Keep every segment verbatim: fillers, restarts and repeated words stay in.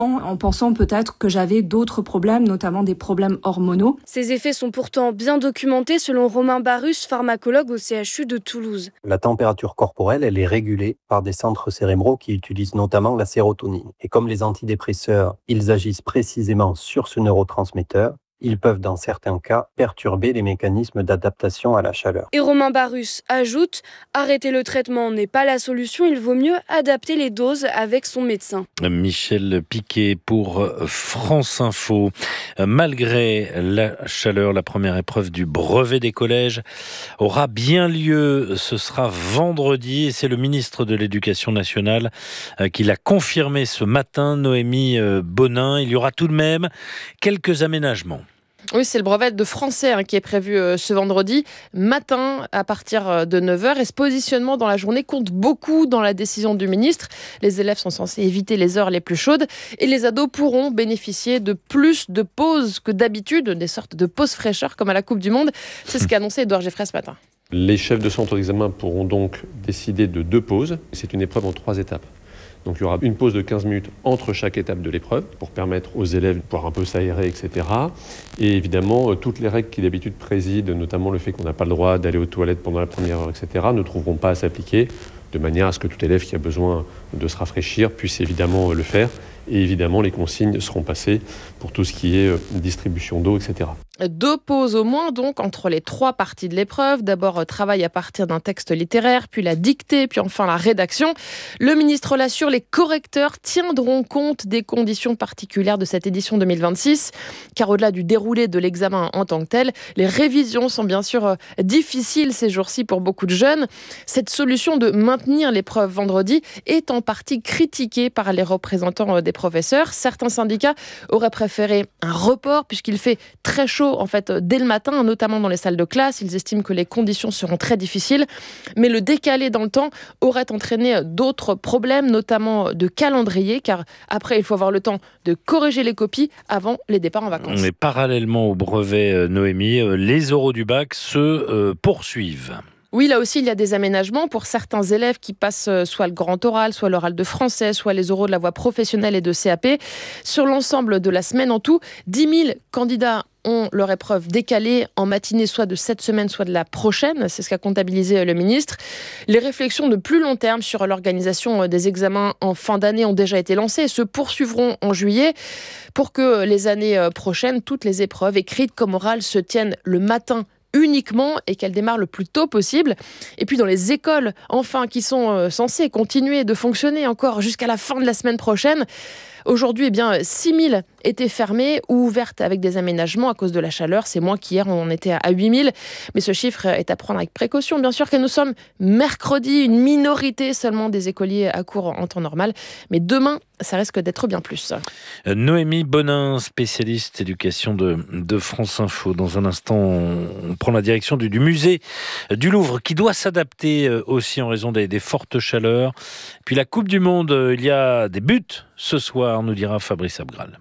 en pensant peut-être que j'avais d'autres problèmes, notamment des problèmes hormonaux. Ces effets sont pourtant bien documentés selon Romain Barus, pharmacologue au C H U de Toulouse. La température corporelle, elle est régulée par des centres cérébraux qui utilisent notamment la sérotonine. Et comme les antidépresseurs, ils agissent précisément sur ce neurotransmetteur, ils peuvent dans certains cas perturber les mécanismes d'adaptation à la chaleur. Et Romain Barus ajoute, arrêter le traitement n'est pas la solution, il vaut mieux adapter les doses avec son médecin. Michel Piquet pour France Info. Malgré la chaleur, la première épreuve du brevet des collèges aura bien lieu. Ce sera vendredi et c'est le ministre de l'Éducation nationale qui l'a confirmé ce matin, Noémie Bonin. Il y aura tout de même quelques aménagements. Oui, c'est le brevet de français hein, qui est prévu euh, ce vendredi matin à partir de neuf heures. Et ce positionnement dans la journée compte beaucoup dans la décision du ministre. Les élèves sont censés éviter les heures les plus chaudes et les ados pourront bénéficier de plus de pauses que d'habitude, des sortes de pauses fraîcheur comme à la Coupe du Monde. C'est ce qu'a annoncé Édouard Geffray ce matin. Les chefs de centre d'examen pourront donc décider de deux pauses. C'est une épreuve en trois étapes. Donc il y aura une pause de quinze minutes entre chaque étape de l'épreuve pour permettre aux élèves de pouvoir un peu s'aérer, et cetera. Et évidemment, toutes les règles qui d'habitude président, notamment le fait qu'on n'a pas le droit d'aller aux toilettes pendant la première heure, et cetera, ne trouveront pas à s'appliquer, de manière à ce que tout élève qui a besoin de se rafraîchir puisse évidemment le faire. Et évidemment, les consignes seront passées pour tout ce qui est distribution d'eau, et cetera. Deux pauses au moins donc entre les trois parties de l'épreuve. D'abord, travail à partir d'un texte littéraire, puis la dictée, puis enfin la rédaction. Le ministre l'assure, les correcteurs tiendront compte des conditions particulières de cette édition deux mille vingt-six, car au-delà du déroulé de l'examen en tant que tel, les révisions sont bien sûr difficiles ces jours-ci pour beaucoup de jeunes. Cette solution de maintenir l'épreuve vendredi est en partie critiquée par les représentants des professeurs. Certains syndicats auraient préféré un report puisqu'il fait très chaud en fait dès le matin, notamment dans les salles de classe. Ils estiment que les conditions seront très difficiles, mais le décaler dans le temps aurait entraîné d'autres problèmes, notamment de calendrier, car après il faut avoir le temps de corriger les copies avant les départs en vacances. Mais parallèlement au brevet, Noémie, les oraux du bac se euh, poursuivent. Oui, là aussi, il y a des aménagements pour certains élèves qui passent soit le grand oral, soit l'oral de français, soit les oraux de la voie professionnelle et de C A P. Sur l'ensemble de la semaine, en tout, dix mille candidats ont leur épreuve décalée en matinée, soit de cette semaine, soit de la prochaine. C'est ce qu'a comptabilisé le ministre. Les réflexions de plus long terme sur l'organisation des examens en fin d'année ont déjà été lancées et se poursuivront en juillet pour que les années prochaines, toutes les épreuves, écrites comme orales, se tiennent le matin uniquement et qu'elle démarre le plus tôt possible. Et puis dans les écoles, enfin, qui sont censées continuer de fonctionner encore jusqu'à la fin de la semaine prochaine, aujourd'hui, eh bien, six mille étaient fermées ou ouvertes avec des aménagements à cause de la chaleur. C'est moins qu'hier, on en était à huit mille. Mais ce chiffre est à prendre avec précaution. Bien sûr que nous sommes mercredi, une minorité seulement des écoliers à cours en temps normal. Mais demain, ça risque d'être bien plus. Noémie Bonin, spécialiste éducation de, de France Info. Dans un instant, on prend la direction du, du musée du Louvre qui doit s'adapter aussi en raison des, des fortes chaleurs. Puis la Coupe du Monde, il y a des buts ce soir, nous dira Fabrice Abgral.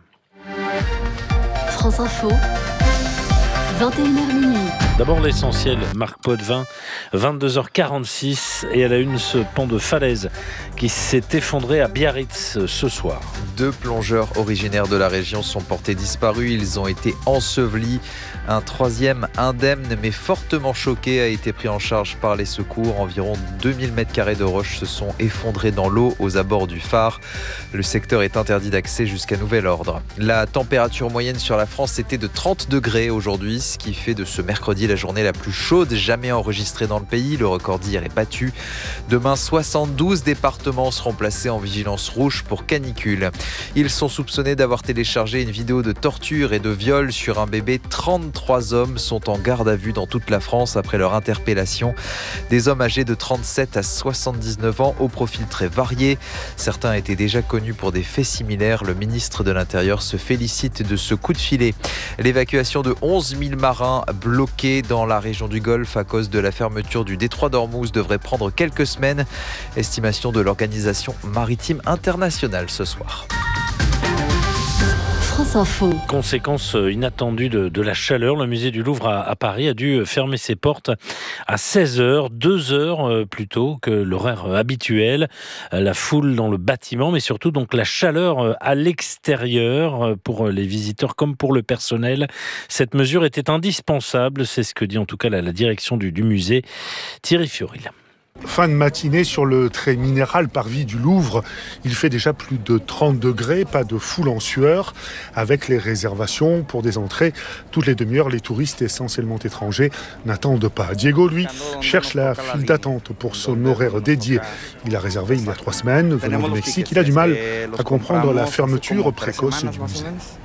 France Info, vingt et une heures minuit. D'abord l'essentiel, Marc Potvin, vingt-deux heures quarante-six, et à la une, ce pan de falaise qui s'est effondré à Biarritz ce soir. Deux plongeurs originaires de la région sont portés disparus, ils ont été ensevelis. Un troisième, indemne mais fortement choqué, a été pris en charge par les secours. Environ deux mille mètres carrés de roches se sont effondrés dans l'eau aux abords du phare. Le secteur est interdit d'accès jusqu'à nouvel ordre. La température moyenne sur la France était de trente degrés aujourd'hui, ce qui fait de ce mercredi la journée la plus chaude jamais enregistrée dans le pays. Le record d'hier est battu. Demain, soixante-douze départements seront placés en vigilance rouge pour canicule. Ils sont soupçonnés d'avoir téléchargé une vidéo de torture et de viol sur un bébé. trente-trois hommes sont en garde à vue dans toute la France après leur interpellation. Des hommes âgés de trente-sept à soixante-dix-neuf ans au profil très varié. Certains étaient déjà connus pour des faits similaires. Le ministre de l'Intérieur se félicite de ce coup de filet. L'évacuation de onze mille marins bloqués dans la région du Golfe à cause de la fermeture du détroit d'Ormuz devrait prendre quelques semaines. Estimation de l'Organisation maritime internationale ce soir. France Info. Conséquence inattendue de, de la chaleur, le musée du Louvre à, à Paris a dû fermer ses portes à seize heures, deux heures plus tôt que l'horaire habituel. La foule dans le bâtiment, mais surtout donc la chaleur à l'extérieur pour les visiteurs comme pour le personnel. Cette mesure était indispensable, c'est ce que dit en tout cas la, la direction du, du musée. Thierry Fioril. Fin de matinée sur le trait minéral parvis du Louvre. Il fait déjà plus de trente degrés, pas de foule en sueur. Avec les réservations pour des entrées, toutes les demi-heures, les touristes essentiellement étrangers n'attendent pas. Diego, lui, cherche la file d'attente pour son horaire dédié. Il a réservé il y a trois semaines, venant du Mexique. Il a du mal à comprendre la fermeture précoce du musée.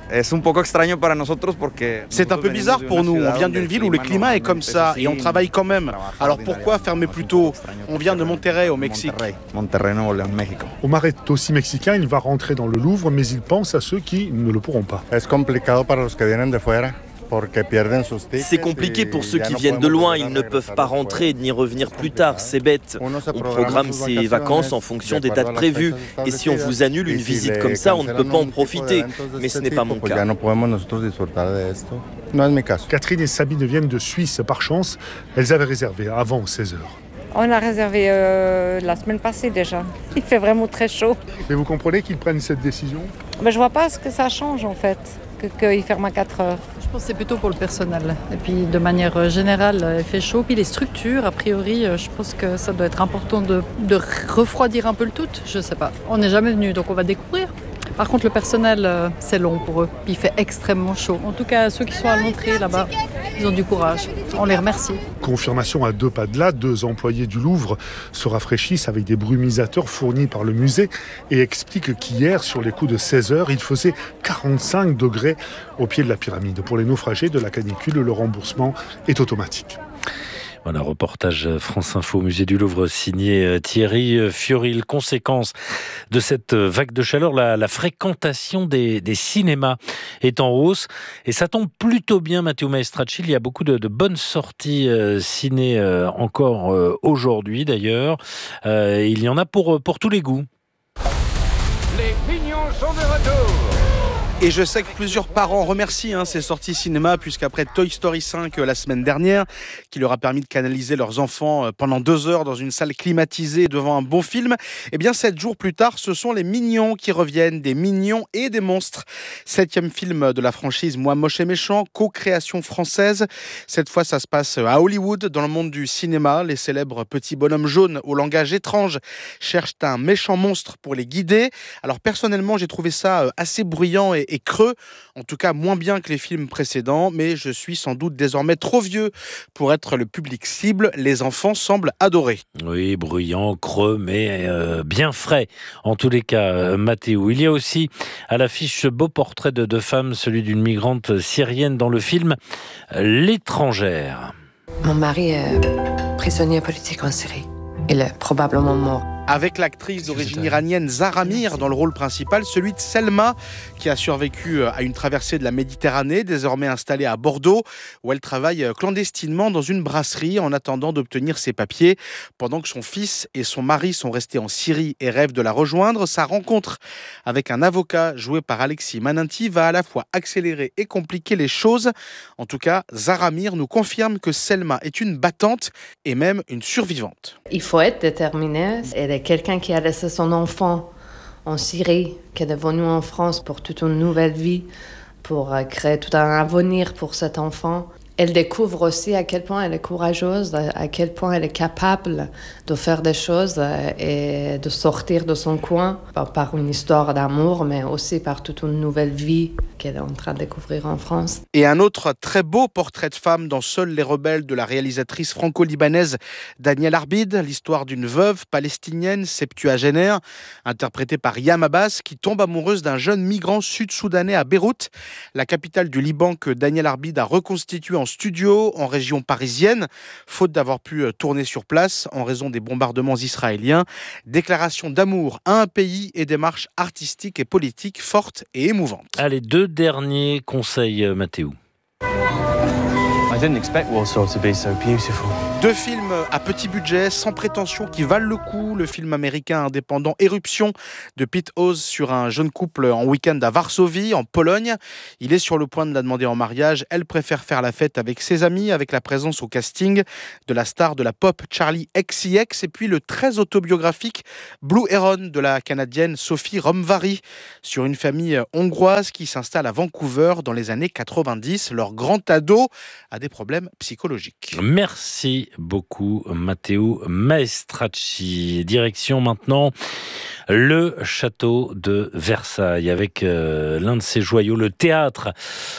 C'est un peu bizarre pour nous. On vient d'une ville où le climat est comme ça et on travaille quand même. Alors pourquoi fermer plus tôt ? On vient de Monterrey au Mexique. Omar est aussi mexicain, il va rentrer dans le Louvre, mais il pense à ceux qui ne le pourront pas. C'est compliqué pour ceux qui viennent de loin, ils ne peuvent pas rentrer ni revenir plus tard, c'est bête. On programme ses vacances en fonction des dates prévues et si on vous annule une visite comme ça, on ne peut pas en profiter, mais ce n'est pas mon cas. Catherine et Sabine viennent de Suisse, par chance, elles avaient réservé avant seize heures. On a réservé euh, la semaine passée déjà. Il fait vraiment très chaud. Mais vous comprenez qu'ils prennent cette décision ? Mais je vois pas ce que ça change en fait, qu'ils ferment à quatre heures. Je pense que c'est plutôt pour le personnel. Et puis de manière générale, il fait chaud. Puis les structures, a priori, je pense que ça doit être important de, de refroidir un peu le tout. Je sais pas. On n'est jamais venu, donc on va découvrir. Par contre, le personnel, c'est long pour eux. Puis il fait extrêmement chaud. En tout cas, ceux qui sont à l'entrée là-bas, ils ont du courage. On les remercie. Confirmation à deux pas de là, deux employés du Louvre se rafraîchissent avec des brumisateurs fournis par le musée et expliquent qu'hier, sur les coups de seize heures, il faisait quarante-cinq degrés au pied de la pyramide. Pour les naufragés de la canicule, le remboursement est automatique. Voilà, reportage France Info, musée du Louvre, signé Thierry Fioril. Conséquence de cette vague de chaleur, la, la fréquentation des, des cinémas est en hausse. Et ça tombe plutôt bien, Matteo Maestracci. Il y a beaucoup de, de bonnes sorties euh, ciné euh, encore euh, aujourd'hui, d'ailleurs. Euh, il y en a pour, pour tous les goûts. Les Mignons sont de retour. Et je sais que plusieurs parents remercient hein, ces sorties cinéma, puisqu'après Toy Story cinq euh, la semaine dernière, qui leur a permis de canaliser leurs enfants euh, pendant deux heures dans une salle climatisée devant un bon film, eh bien sept jours plus tard, ce sont les Mignons qui reviennent, des mignons et des monstres. Septième film de la franchise Moi Moche et Méchant, co-création française. Cette fois, ça se passe à Hollywood, dans le monde du cinéma. Les célèbres petits bonhommes jaunes au langage étrange cherchent un méchant monstre pour les guider. Alors personnellement, j'ai trouvé ça assez bruyant et et creux, en tout cas moins bien que les films précédents, mais je suis sans doute désormais trop vieux pour être le public cible. Les enfants semblent adorer. Oui, bruyant, creux, mais euh, bien frais. En tous les cas, euh, Mathéo. Il y a aussi à l'affiche ce beau portrait de, de femme, celui d'une migrante syrienne dans le film euh, L'étrangère. Mon mari est prisonnier politique en Syrie. Il est probablement mort. Avec l'actrice d'origine iranienne Zahra Mir dans le rôle principal, celui de Selma, qui a survécu à une traversée de la Méditerranée, désormais installée à Bordeaux, où elle travaille clandestinement dans une brasserie en attendant d'obtenir ses papiers. Pendant que son fils et son mari sont restés en Syrie et rêvent de la rejoindre, sa rencontre avec un avocat joué par Alexis Maninti va à la fois accélérer et compliquer les choses. En tout cas, Zahra Mir nous confirme que Selma est une battante et même une survivante. Il faut être déterminé. Elle est quelqu'un qui a laissé son enfant en Syrie, qui est devenu en France pour toute une nouvelle vie, pour créer tout un avenir pour cet enfant. Elle découvre aussi à quel point elle est courageuse, à quel point elle est capable de faire des choses et de sortir de son coin par une histoire d'amour, mais aussi par toute une nouvelle vie qu'elle est en train de découvrir en France. Et un autre très beau portrait de femme dans Seuls les rebelles de la réalisatrice franco-libanaise Danielle Arbid, l'histoire d'une veuve palestinienne septuagénaire, interprétée par Yam Abbas, qui tombe amoureuse d'un jeune migrant sud-soudanais à Beyrouth, la capitale du Liban que Danielle Arbid a reconstituée en studio en région parisienne, faute d'avoir pu tourner sur place en raison des bombardements israéliens. Déclaration d'amour à un pays et démarche artistique et politique forte et émouvante. Allez, deux derniers conseils, Mathéo. I didn't expect Warsaw to be so beautiful. Deux films à petit budget, sans prétention, qui valent le coup. Le film américain indépendant Éruption de Pete Hose sur un jeune couple en week-end à Varsovie, en Pologne. Il est sur le point de la demander en mariage. Elle préfère faire la fête avec ses amis, avec la présence au casting de la star de la pop Charli X C X. Et puis le très autobiographique Blue Heron de la Canadienne Sophie Romvari sur une famille hongroise qui s'installe à Vancouver dans les années quatre-vingt-dix. Leur grand ado a des problèmes psychologiques. Merci beaucoup Matteo Maestracci. Direction maintenant le château de Versailles avec euh, l'un de ses joyaux, le théâtre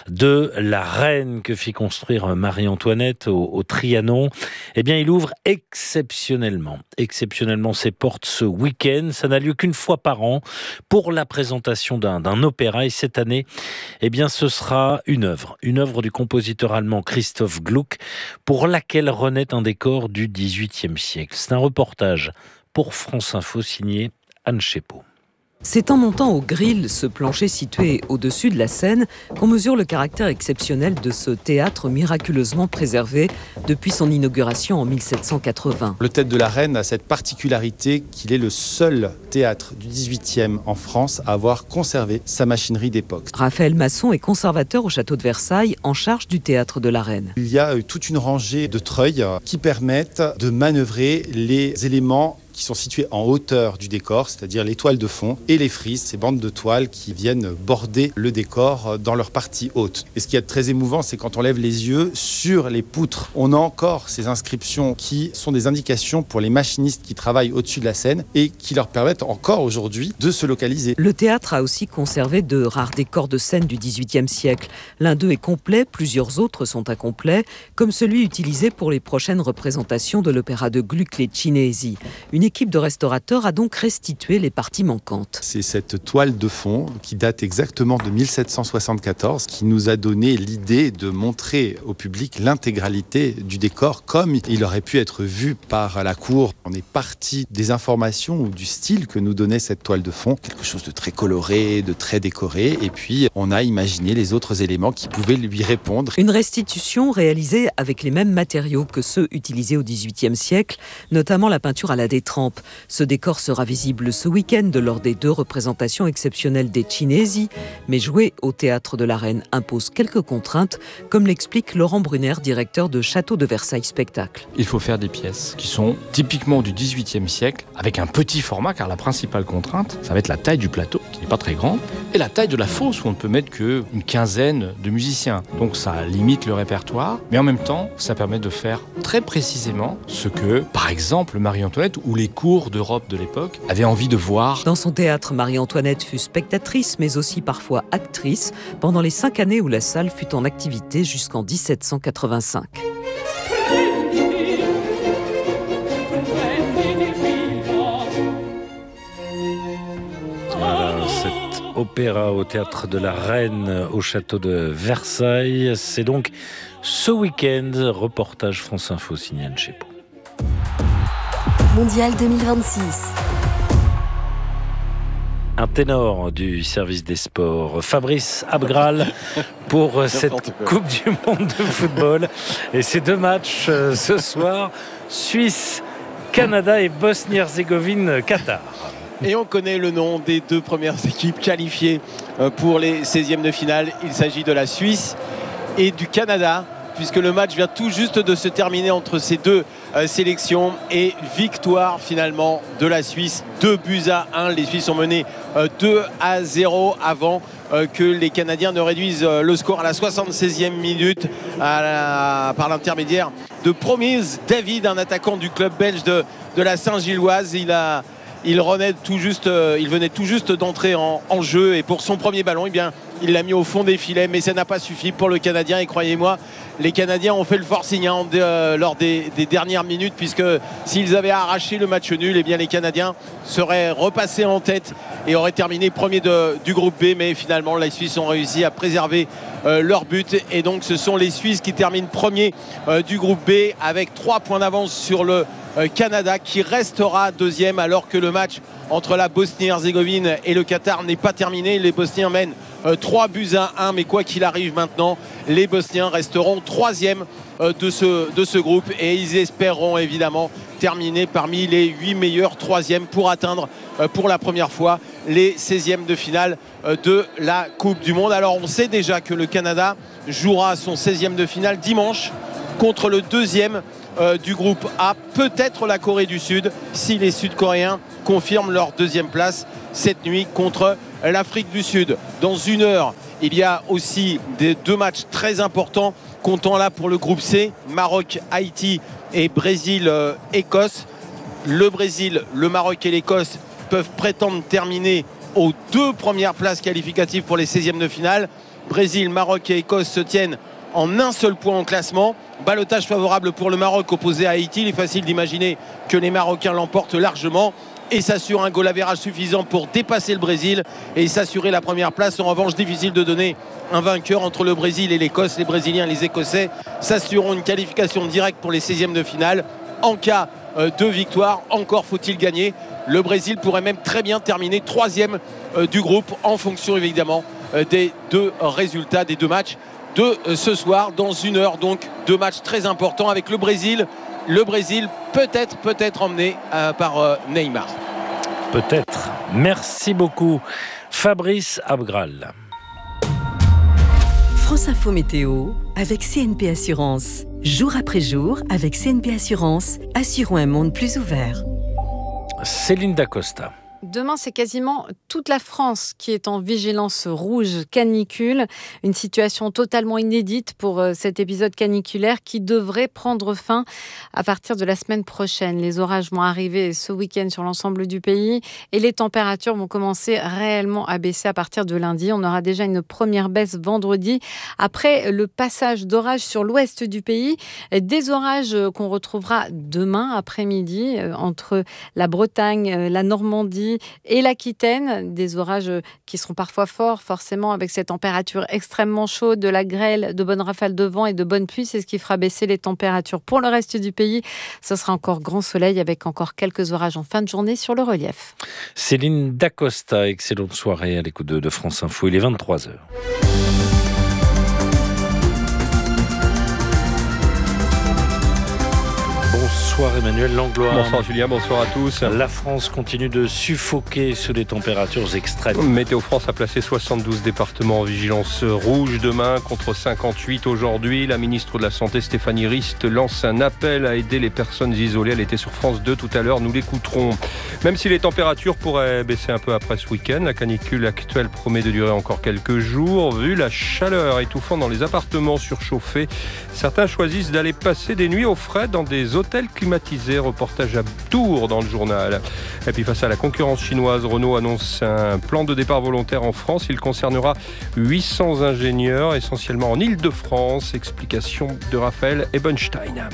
de la Reine que fit construire Marie-Antoinette au, au Trianon. Eh bien, il ouvre exceptionnellement, exceptionnellement ses portes ce week-end. Ça n'a lieu qu'une fois par an pour la présentation d'un, d'un opéra. Et cette année, eh bien, ce sera une œuvre, une œuvre du compositeur allemand Christoph Gluck, pour laquelle renaît un décor du dix-huitième siècle. C'est un reportage pour France Info signé Anne Chépeau. C'est en montant au grill, ce plancher situé au-dessus de la scène, qu'on mesure le caractère exceptionnel de ce théâtre miraculeusement préservé depuis son inauguration en mille sept cent quatre-vingts. Le Théâtre de la Reine a cette particularité qu'il est le seul théâtre du dix-huitième en France à avoir conservé sa machinerie d'époque. Raphaël Masson est conservateur au château de Versailles, en charge du Théâtre de la Reine. Il y a toute une rangée de treuils qui permettent de manœuvrer les éléments qui sont situés en hauteur du décor, c'est-à-dire les toiles de fond et les frises, ces bandes de toile qui viennent border le décor dans leur partie haute. Et ce qui est très émouvant, c'est quand on lève les yeux sur les poutres, on a encore ces inscriptions qui sont des indications pour les machinistes qui travaillent au-dessus de la scène et qui leur permettent encore aujourd'hui de se localiser. Le théâtre a aussi conservé de rares décors de scène du dix-huitième siècle. L'un d'eux est complet, plusieurs autres sont incomplets, comme celui utilisé pour les prochaines représentations de l'opéra de Gluck, les Cinesi. Une L'équipe de restaurateurs a donc restitué les parties manquantes. C'est cette toile de fond qui date exactement de mille sept cent soixante-quatorze qui nous a donné l'idée de montrer au public l'intégralité du décor comme il aurait pu être vu par la cour. On est parti des informations ou du style que nous donnait cette toile de fond, quelque chose de très coloré, de très décoré, et puis on a imaginé les autres éléments qui pouvaient lui répondre. Une restitution réalisée avec les mêmes matériaux que ceux utilisés au dix-huitième siècle, notamment la peinture à la détrempe. Ce décor sera visible ce week-end lors des deux représentations exceptionnelles des Cinesi, mais jouer au Théâtre de la Reine impose quelques contraintes, comme l'explique Laurent Brunner, directeur de Château de Versailles Spectacle. Il faut faire des pièces qui sont typiquement du dix-huitième siècle, avec un petit format, car la principale contrainte, ça va être la taille du plateau, qui n'est pas très grand, et la taille de la fosse, où on ne peut mettre qu'une quinzaine de musiciens. Donc ça limite le répertoire, mais en même temps, ça permet de faire très précisément ce que, par exemple, Marie-Antoinette ou les cours d'Europe de l'époque avaient envie de voir. Dans son théâtre, Marie-Antoinette fut spectatrice, mais aussi parfois actrice, pendant les cinq années où la salle fut en activité jusqu'en dix-sept cent quatre-vingt-cinq. Voilà, cet opéra au Théâtre de la Reine au château de Versailles, c'est donc ce week-end. Reportage France Info signé Anne Chépeau. Mondial deux mille vingt-six. Un ténor du service des sports, Fabrice Abgral, pour cette Coupe du Monde de football. Et ces deux matchs euh, ce soir, Suisse, Canada et Bosnie-Herzégovine-Qatar. Et on connaît le nom des deux premières équipes qualifiées pour les seizièmes de finale. Il s'agit de la Suisse et du Canada, puisque le match vient tout juste de se terminer entre ces deux euh, sélections, et victoire finalement de la Suisse, deux buts à un. Les Suisses ont mené euh, deux à zéro avant euh, que les Canadiens ne réduisent euh, le score à la soixante-seizième minute à la, par l'intermédiaire de Promise David, un attaquant du club belge de, de la Saint-Gilloise. Il a Il, renaît tout juste, euh, il venait tout juste d'entrer en, en jeu, et pour son premier ballon, eh bien, il l'a mis au fond des filets, mais ça n'a pas suffi pour le Canadien. Et croyez-moi, les Canadiens ont fait le forcing hein, de, euh, lors des, des dernières minutes, puisque s'ils avaient arraché le match nul, eh bien, les Canadiens seraient repassés en tête et auraient terminé premier de, du groupe B. Mais finalement, les Suisses ont réussi à préserver euh, leur but, et donc ce sont les Suisses qui terminent premier euh, du groupe B avec trois points d'avance sur le Canada, qui restera deuxième, alors que le match entre la Bosnie-Herzégovine et le Qatar n'est pas terminé. Les Bosniens mènent euh, trois buts à un. Mais quoi qu'il arrive maintenant, les Bosniens resteront troisième euh, de, ce, de ce groupe et ils espéreront évidemment terminer parmi les huit meilleurs troisièmes pour atteindre euh, pour la première fois les seizièmes de finale euh, de la Coupe du Monde. Alors on sait déjà que le Canada jouera son seizième de finale dimanche contre le deuxième euh, du groupe A, peut-être la Corée du Sud, si les Sud-Coréens confirment leur deuxième place cette nuit contre l'Afrique du Sud. Dans une heure, il y a aussi des deux matchs très importants, comptant là pour le groupe C, Maroc, Haïti et Brésil-Écosse. Le Brésil, le Maroc et l'Écosse peuvent prétendre terminer aux deux premières places qualificatives pour les seizièmes de finale. Brésil, Maroc et Écosse se tiennent en un seul point en classement. Ballottage favorable pour le Maroc opposé à Haïti. Il est facile d'imaginer que les Marocains l'emportent largement et s'assurent un goal average suffisant pour dépasser le Brésil et s'assurer la première place. En revanche, difficile de donner un vainqueur entre le Brésil et l'Écosse. Les Brésiliens et les Écossais s'assureront une qualification directe pour les seizièmes de finale. En cas de victoire, encore faut-il gagner. Le Brésil pourrait même très bien terminer troisième du groupe en fonction évidemment des deux résultats des deux matchs de ce soir. Dans une heure donc, deux matchs très importants avec le Brésil. Le Brésil peut-être, peut-être emmené euh, par euh, Neymar. Peut-être. Merci beaucoup, Fabrice Abgral. France Info Météo avec C N P Assurance. Jour après jour, avec C N P Assurance, assurons un monde plus ouvert. Céline Dacosta. Demain, c'est quasiment toute la France qui est en vigilance rouge canicule. Une situation totalement inédite pour cet épisode caniculaire qui devrait prendre fin à partir de la semaine prochaine. Les orages vont arriver ce week-end sur l'ensemble du pays et les températures vont commencer réellement à baisser à partir de lundi. On aura déjà une première baisse vendredi après le passage d'orages sur l'ouest du pays. Des orages qu'on retrouvera demain après-midi entre la Bretagne, la Normandie et l'Aquitaine, des orages qui seront parfois forts, forcément, avec ces températures extrêmement chaudes, de la grêle, de bonnes rafales de vent et de bonnes pluies. C'est ce qui fera baisser les températures. Pour le reste du pays, ce sera encore grand soleil avec encore quelques orages en fin de journée sur le relief. Céline Dacosta, excellente soirée à l'écoute de, de France Info. Il est vingt-trois heures. Bonsoir Emmanuel Langlois. Bonsoir Julien, bonsoir à tous. La France continue de suffoquer sous des températures extrêmes. Météo France a placé soixante-douze départements en vigilance rouge demain contre cinquante-huit aujourd'hui. La ministre de la Santé Stéphanie Rist lance un appel à aider les personnes isolées. Elle était sur France deux tout à l'heure, nous l'écouterons. Même si les températures pourraient baisser un peu après ce week-end, la canicule actuelle promet de durer encore quelques jours. Vu la chaleur étouffante dans les appartements surchauffés, certains choisissent d'aller passer des nuits au frais dans des hôtels climatisés. Reportage à Tours dans le journal. Et puis face à la concurrence chinoise, Renault annonce un plan de départ volontaire en France. Il concernera huit cents ingénieurs, essentiellement en Île-de-France. Explication de Raphaël Ebenstein.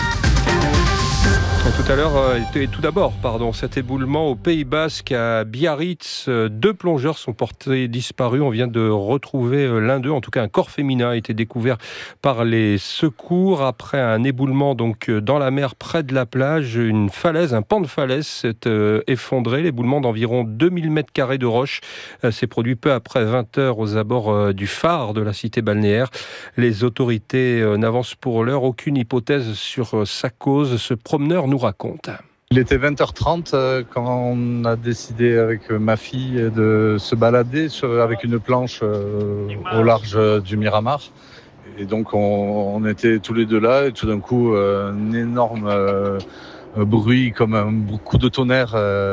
Tout à l'heure, et tout d'abord, pardon, cet éboulement au Pays Basque à Biarritz. Deux plongeurs sont portés disparus. On vient de retrouver l'un d'eux, en tout cas un corps féminin a été découvert par les secours après un éboulement donc dans la mer près de la plage. Une falaise, un pan de falaise s'est effondré. L'éboulement d'environ deux mille mètres carrés de roche s'est produit peu après vingt heures aux abords du phare de la cité balnéaire. Les autorités n'avancent pour l'heure aucune hypothèse sur sa cause. Ce promeneur nous raconte. Il était vingt heures trente quand on a décidé avec ma fille de se balader avec une planche au large du Miramar. Et donc on, on était tous les deux là et tout d'un coup un énorme bruit comme un coup de tonnerre,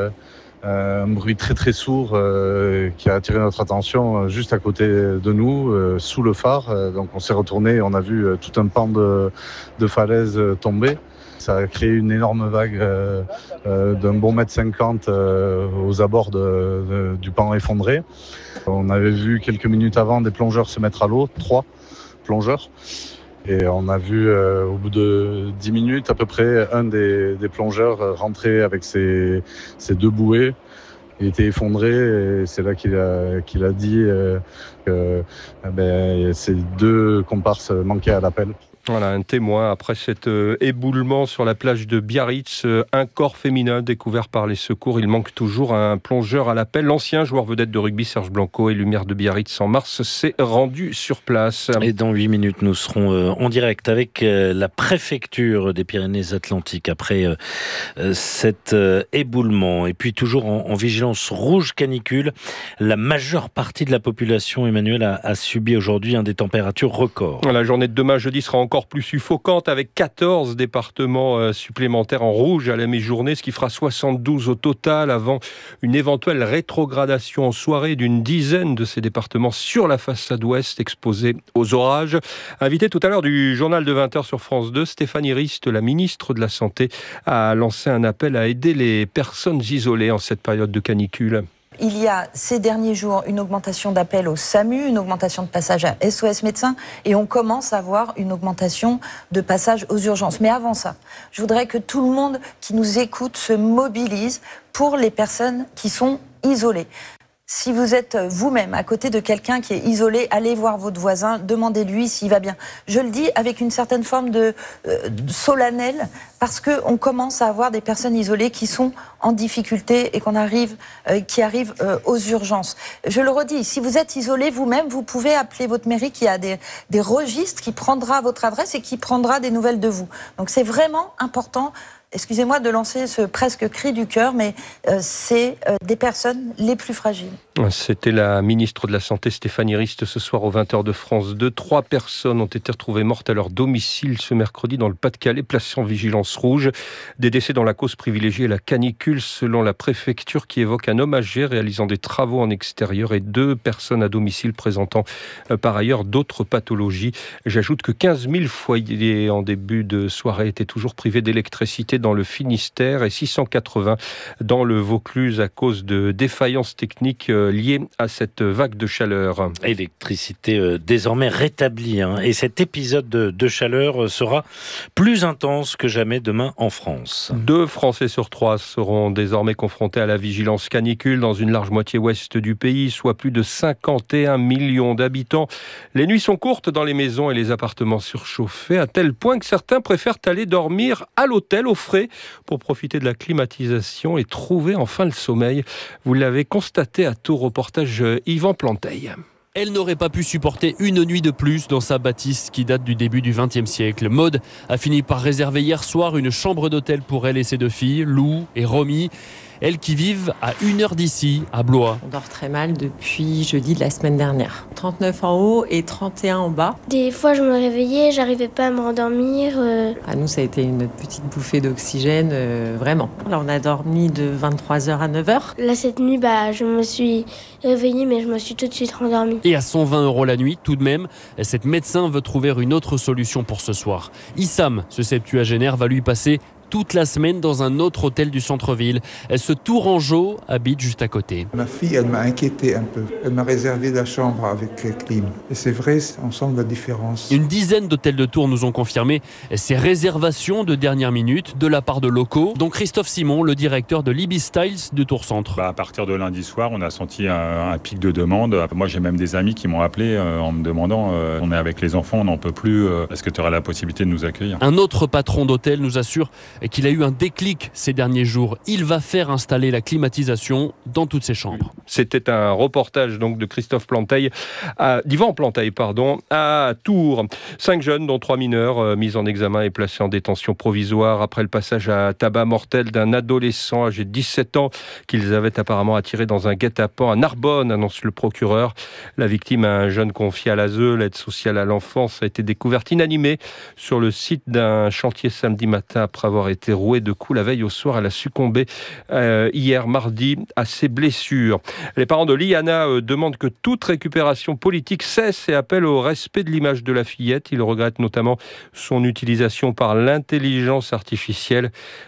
un bruit très très sourd qui a attiré notre attention juste à côté de nous, sous le phare. Donc on s'est retourné et on a vu tout un pan de, de falaise tomber. Ça a créé une énorme vague euh, euh, d'un bon mètre cinquante euh, aux abords de, de, du pan effondré. On avait vu quelques minutes avant des plongeurs se mettre à l'eau, trois plongeurs. Et on a vu euh, au bout de dix minutes à peu près un des, des plongeurs rentrer avec ses, ses deux bouées. Il était effondré et c'est là qu'il a, qu'il a dit euh, que eh ben, ces deux comparses manquaient à l'appel. Voilà, un témoin après cet euh, éboulement sur la plage de Biarritz. Euh, un corps féminin découvert par les secours. Il manque toujours un plongeur à l'appel. L'ancien joueur vedette de rugby Serge Blanco et Lumière de Biarritz en mars s'est rendu sur place. Et dans huit minutes, nous serons euh, en direct avec euh, la préfecture des Pyrénées-Atlantiques après euh, euh, cet euh, éboulement. Et puis toujours en, en vigilance rouge canicule, la majeure partie de la population, Emmanuel, a, a subi aujourd'hui un des températures records. La journée de demain, jeudi, sera encore plus suffocante avec quatorze départements euh, supplémentaires en rouge à la mi-journée, ce qui fera soixante-douze au total avant une éventuelle rétrogradation en soirée d'une dizaine de ces départements sur la façade ouest exposés aux orages. Invité tout à l'heure du journal de vingt heures sur France deux, Stéphanie Rist, la ministre de la Santé, a lancé un appel à aider les personnes isolées en cette période de canicule. Il y a ces derniers jours une augmentation d'appels au SAMU, une augmentation de passage à S O S Médecins et on commence à voir une augmentation de passage aux urgences. Mais avant ça, je voudrais que tout le monde qui nous écoute se mobilise pour les personnes qui sont isolées. Si vous êtes vous-même à côté de quelqu'un qui est isolé, allez voir votre voisin, demandez-lui s'il va bien. Je le dis avec une certaine forme de, euh, de solennel, parce qu'on commence à avoir des personnes isolées qui sont en difficulté et qu'on arrive, euh, qui arrivent euh, aux urgences. Je le redis, si vous êtes isolé vous-même, vous pouvez appeler votre mairie qui a des, des registres, qui prendra votre adresse et qui prendra des nouvelles de vous. Donc c'est vraiment important. Excusez-moi de lancer ce presque cri du cœur, mais euh, c'est euh, des personnes les plus fragiles. C'était la ministre de la Santé Stéphanie Rist ce soir aux vingt heures de France deux. Trois personnes ont été retrouvées mortes à leur domicile ce mercredi dans le Pas-de-Calais, placées en vigilance rouge. Des décès dans la cause privilégiée la canicule, selon la préfecture qui évoque un homme âgé réalisant des travaux en extérieur et deux personnes à domicile présentant euh, par ailleurs d'autres pathologies. J'ajoute que quinze mille foyers en début de soirée étaient toujours privés d'électricité dans le Finistère et six cent quatre-vingts dans le Vaucluse à cause de défaillances techniques liées à cette vague de chaleur. Électricité euh, désormais rétablie, hein, et cet épisode de, de chaleur sera plus intense que jamais demain en France. Deux Français sur trois seront désormais confrontés à la vigilance canicule dans une large moitié ouest du pays, soit plus de cinquante et un millions d'habitants. Les nuits sont courtes dans les maisons et les appartements surchauffés, à tel point que certains préfèrent aller dormir à l'hôtel au frais pour profiter de la climatisation et trouver enfin le sommeil. Vous l'avez constaté à Tours, reportage Yvan Planteil. Elle n'aurait pas pu supporter une nuit de plus dans sa bâtisse qui date du début du vingtième siècle. Maud a fini par réserver hier soir une chambre d'hôtel pour elle et ses deux filles, Lou et Romy. Elles qui vivent à une heure d'ici, à Blois. On dort très mal depuis jeudi de la semaine dernière. trente-neuf en haut et trente et un en bas. Des fois, je me réveillais, j'arrivais pas à me rendormir. Euh... À nous, ça a été une petite bouffée d'oxygène, euh, vraiment. Là, on a dormi de vingt-trois heures à neuf heures. Là, cette nuit, bah, je me suis réveillée, mais je me suis tout de suite rendormie. Et à cent vingt euros la nuit, tout de même, cette médecin veut trouver une autre solution pour ce soir. Issam, ce septuagénaire, va lui passer toute la semaine dans un autre hôtel du centre-ville. Ce Tourangeau habite juste à côté. Ma fille, elle m'a inquiété un peu. Elle m'a réservé la chambre avec clim. Et c'est vrai, on sent la différence. Une dizaine d'hôtels de Tours nous ont confirmé ces réservations de dernière minute de la part de locaux, dont Christophe Simon, le directeur de Libby Styles de Tours Centre. Bah, à partir de lundi soir, on a senti un, un pic de demande. Moi, j'ai même des amis qui m'ont appelé euh, en me demandant euh, on est avec les enfants, on n'en peut plus. Euh, est-ce que tu auras la possibilité de nous accueillir ? Un autre patron d'hôtel nous assure qu'il a eu un déclic ces derniers jours. Il va faire installer la climatisation dans toutes ses chambres. C'était un reportage donc de Christophe Planteil, à, d'Yvan Planteil, pardon, à Tours. Cinq jeunes, dont trois mineurs, euh, mis en examen et placés en détention provisoire après le passage à tabac mortel d'un adolescent âgé de dix-sept ans qu'ils avaient apparemment attiré dans un guet-apens à Narbonne, annonce le procureur. La victime, un jeune confié à l'A S E, l'aide sociale à l'enfance, a été découverte inanimée sur le site d'un chantier samedi matin après avoir été rouée de coups la veille au soir. Elle a succombé euh, hier mardi à ses blessures. Les parents de Liana euh, demandent que toute récupération politique cesse et appellent au respect de l'image de la fillette. Ils regrettent notamment son utilisation par l'intelligence artificielle.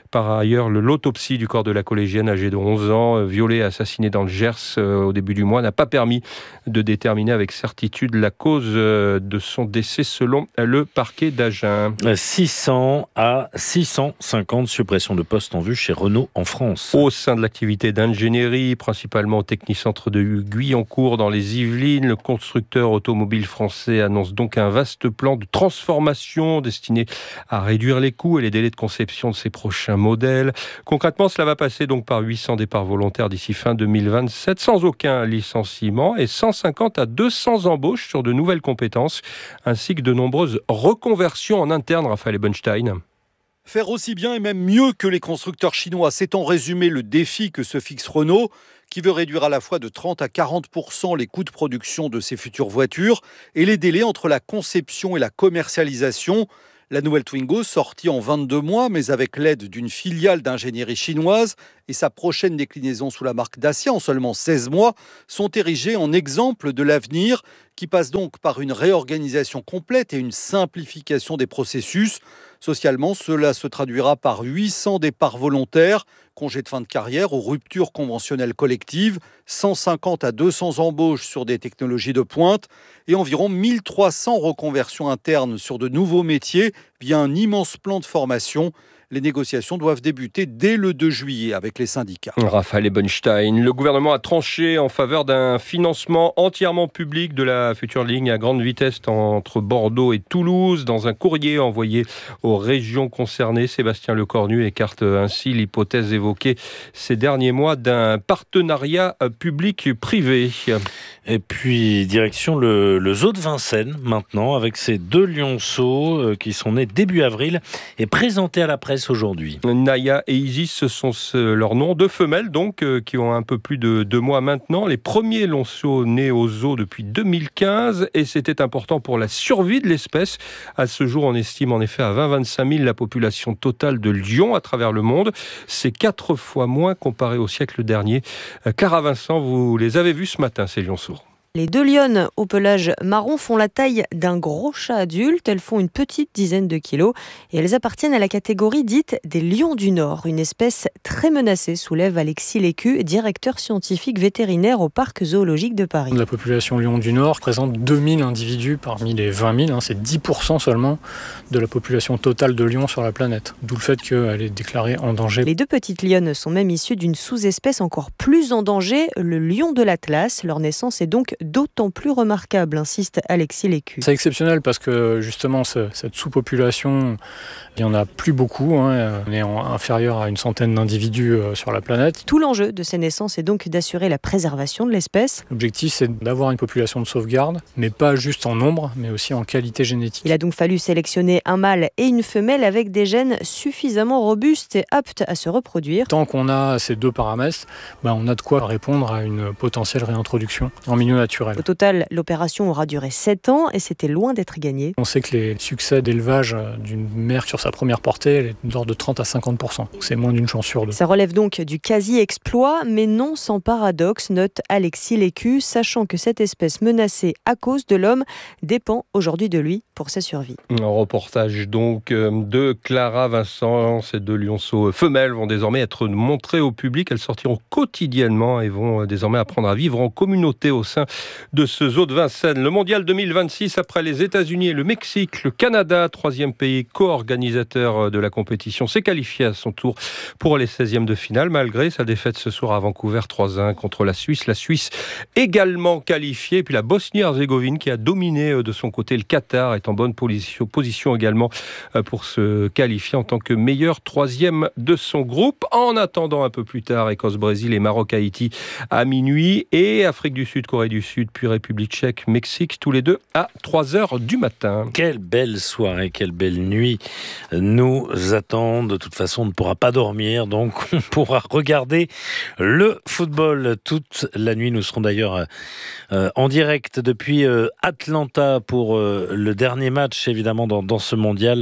Par ailleurs, l'autopsie du corps de la collégienne âgée de onze ans, violée et assassinée dans le Gers euh, au début du mois, n'a pas permis de déterminer avec certitude la cause euh, de son décès selon le parquet d'Agen. six cents à six cent cinquante suppressions de postes en vue chez Renault en France. Au sein de l'activité d'ingénierie, principalement au Technicentre de Guyancourt dans les Yvelines, le constructeur automobile français annonce donc un vaste plan de transformation destiné à réduire les coûts et les délais de conception de ses prochains modèles. Concrètement, cela va passer donc par huit cents départs volontaires d'ici fin deux mille vingt-sept, sans aucun licenciement, et cent cinquante à deux cents embauches sur de nouvelles compétences, ainsi que de nombreuses reconversions en interne, Raphaël Ebenstein. Faire aussi bien et même mieux que les constructeurs chinois, c'est en résumé le défi que se fixe Renault, qui veut réduire à la fois de trente à quarante pour cent les coûts de production de ses futures voitures et les délais entre la conception et la commercialisation. La nouvelle Twingo, sortie en vingt-deux mois, mais avec l'aide d'une filiale d'ingénierie chinoise et sa prochaine déclinaison sous la marque Dacia en seulement seize mois, sont érigés en exemple de l'avenir, qui passe donc par une réorganisation complète et une simplification des processus. Socialement, cela se traduira par huit cents départs volontaires, congés de fin de carrière ou ruptures conventionnelles collectives, cent cinquante à deux cents embauches sur des technologies de pointe et environ mille trois cents reconversions internes sur de nouveaux métiers via un immense plan de formation. Les négociations doivent débuter dès le deux juillet avec les syndicats. Raphaël Ebenstein, le gouvernement a tranché en faveur d'un financement entièrement public de la future ligne à grande vitesse entre Bordeaux et Toulouse. Dans un courrier envoyé aux régions concernées, Sébastien Lecornu écarte ainsi l'hypothèse évoquée ces derniers mois d'un partenariat public-privé. Et puis, direction le, le zoo de Vincennes, maintenant, avec ces deux lionceaux euh, qui sont nés début avril et présentés à la presse aujourd'hui. Naya et Isis, ce sont leurs noms, deux femelles donc, euh, qui ont un peu plus de deux mois maintenant. Les premiers lionceaux nés au zoo depuis deux mille quinze, et c'était important pour la survie de l'espèce. À ce jour, on estime en effet à vingt à vingt-cinq mille la population totale de lions à travers le monde. C'est quatre fois moins comparé au siècle dernier. Clara Vincent, vous les avez vus ce matin, ces lionceaux? Les deux lionnes au pelage marron font la taille d'un gros chat adulte. Elles font une petite dizaine de kilos et elles appartiennent à la catégorie dite des lions du Nord, une espèce très menacée, soulève Alexis Lécu, directeur scientifique vétérinaire au parc zoologique de Paris. La population lion du Nord représente deux mille individus parmi les vingt mille. Hein, c'est dix pour cent seulement de la population totale de lions sur la planète. D'où le fait qu'elle est déclarée en danger. Les deux petites lionnes sont même issues d'une sous-espèce encore plus en danger, le lion de l'Atlas. Leur naissance est donc d'autant plus remarquable, insiste Alexis Lécu. C'est exceptionnel parce que justement cette sous-population, il n'y en a plus beaucoup, hein. On est inférieur à une centaine d'individus sur la planète. Tout l'enjeu de ces naissances est donc d'assurer la préservation de l'espèce. L'objectif, c'est d'avoir une population de sauvegarde, mais pas juste en nombre, mais aussi en qualité génétique. Il a donc fallu sélectionner un mâle et une femelle avec des gènes suffisamment robustes et aptes à se reproduire. Tant qu'on a ces deux paramètres, ben on a de quoi répondre à une potentielle réintroduction en milieu naturel. Au total, l'opération aura duré sept ans et c'était loin d'être gagné. On sait que les succès d'élevage d'une mère sur sa première portée est d'ordre de trente à cinquante pour cent. C'est moins d'une chance sur deux. Ça relève donc du quasi-exploit, mais non sans paradoxe, note Alexis Lécu, sachant que cette espèce menacée à cause de l'homme dépend aujourd'hui de lui pour sa survie. Un reportage donc de Clara Vincent. Ces deux lionceaux femelles vont désormais être montrées au public. Elles sortiront quotidiennement et vont désormais apprendre à vivre en communauté au sein de ce zoo de Vincennes. Le mondial deux mille vingt-six, après les États-Unis et le Mexique, le Canada, troisième pays co-organisateur de la compétition, s'est qualifié à son tour pour les seizièmes de finale, malgré sa défaite ce soir à Vancouver trois à un contre la Suisse. La Suisse également qualifiée, et puis la Bosnie-Herzégovine qui a dominé de son côté. Le Qatar est en bonne position, position également pour se qualifier en tant que meilleur troisième de son groupe. En attendant un peu plus tard, Écosse-Brésil et Maroc-Haïti à minuit, et Afrique du Sud, Corée du Sud, puis République tchèque, Mexique, tous les deux à trois heures du matin. Quelle belle soirée, quelle belle nuit nous attend. De toute façon, on ne pourra pas dormir, donc on pourra regarder le football toute la nuit. Nous serons d'ailleurs euh, en direct depuis euh, Atlanta pour euh, le dernier match, évidemment, dans, dans ce mondial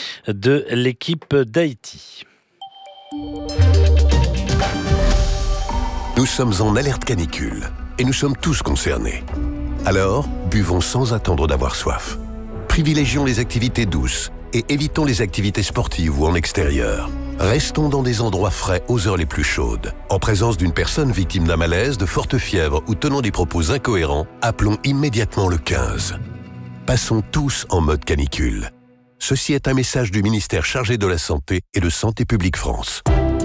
de l'équipe d'Haïti. Nous sommes en alerte canicule et nous sommes tous concernés. Alors, buvons sans attendre d'avoir soif. Privilégions les activités douces et évitons les activités sportives ou en extérieur. Restons dans des endroits frais aux heures les plus chaudes. En présence d'une personne victime d'un malaise, de forte fièvre ou tenant des propos incohérents, appelons immédiatement le quinze. Passons tous en mode canicule. Ceci est un message du ministère chargé de la Santé et de Santé publique France.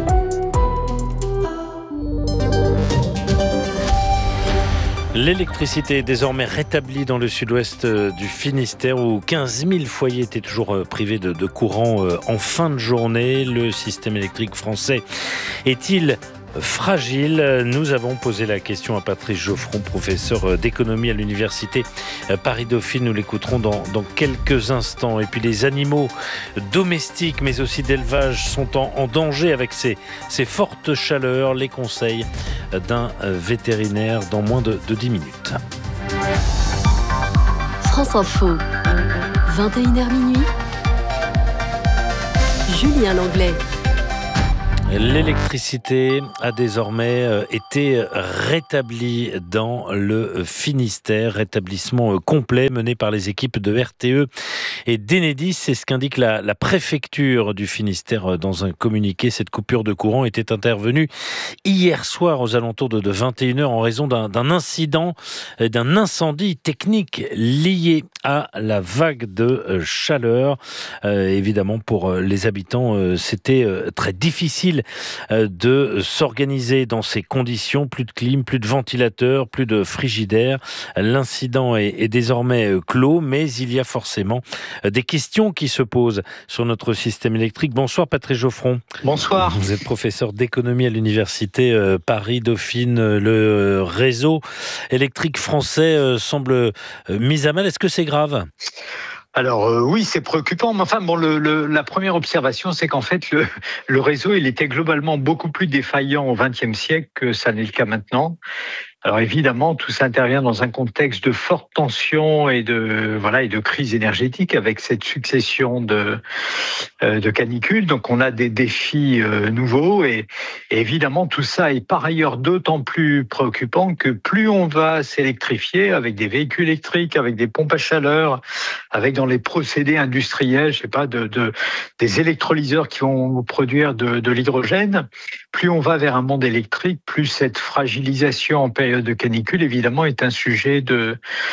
L'électricité est désormais rétablie dans le sud-ouest du Finistère où quinze mille foyers étaient toujours privés de, de courant en fin de journée. Le système électrique français est-il fragile? Nous avons posé la question à Patrice Geoffron, professeur d'économie à l'université Paris-Dauphine. Nous l'écouterons dans, dans quelques instants. Et puis les animaux domestiques mais aussi d'élevage sont en, en danger avec ces, ces fortes chaleurs. Les conseils d'un vétérinaire dans moins de, de dix minutes. France Info, vingt et une heures minuit. Julien Langlais. L'électricité a désormais été rétablie dans le Finistère, rétablissement complet mené par les équipes de R T E et d'Enedis. C'est ce qu'indique la, la préfecture du Finistère dans un communiqué. Cette coupure de courant était intervenue hier soir aux alentours de, de vingt et une heures en raison d'un, d'un incident, d'un incendie technique lié à la vague de chaleur. Euh, évidemment, pour les habitants, euh, c'était euh, très difficile de s'organiser dans ces conditions. Plus de clim, plus de ventilateurs, plus de frigidaire. L'incident est, est désormais clos, mais il y a forcément des questions qui se posent sur notre système électrique. Bonsoir Patrice Geoffron. Bonsoir. Vous êtes professeur d'économie à l'université Paris-Dauphine. Le réseau électrique français semble mis à mal. Est-ce que c'est grave ? Alors euh, oui, c'est préoccupant, mais enfin bon, le, le, la première observation, c'est qu'en fait le, le réseau, il était globalement beaucoup plus défaillant au vingtième siècle que ça n'est le cas maintenant. Alors évidemment, tout ça intervient dans un contexte de forte tension et de voilà et de crise énergétique avec cette succession de euh, de canicules. Donc on a des défis euh, nouveaux et, et évidemment tout ça est par ailleurs d'autant plus préoccupant que plus on va s'électrifier avec des véhicules électriques, avec des pompes à chaleur, avec dans les procédés industriels, je sais pas, de, de des électrolyseurs qui vont produire de, de l'hydrogène, plus on va vers un monde électrique, plus cette fragilisation en période de canicule, évidemment, est un sujet de,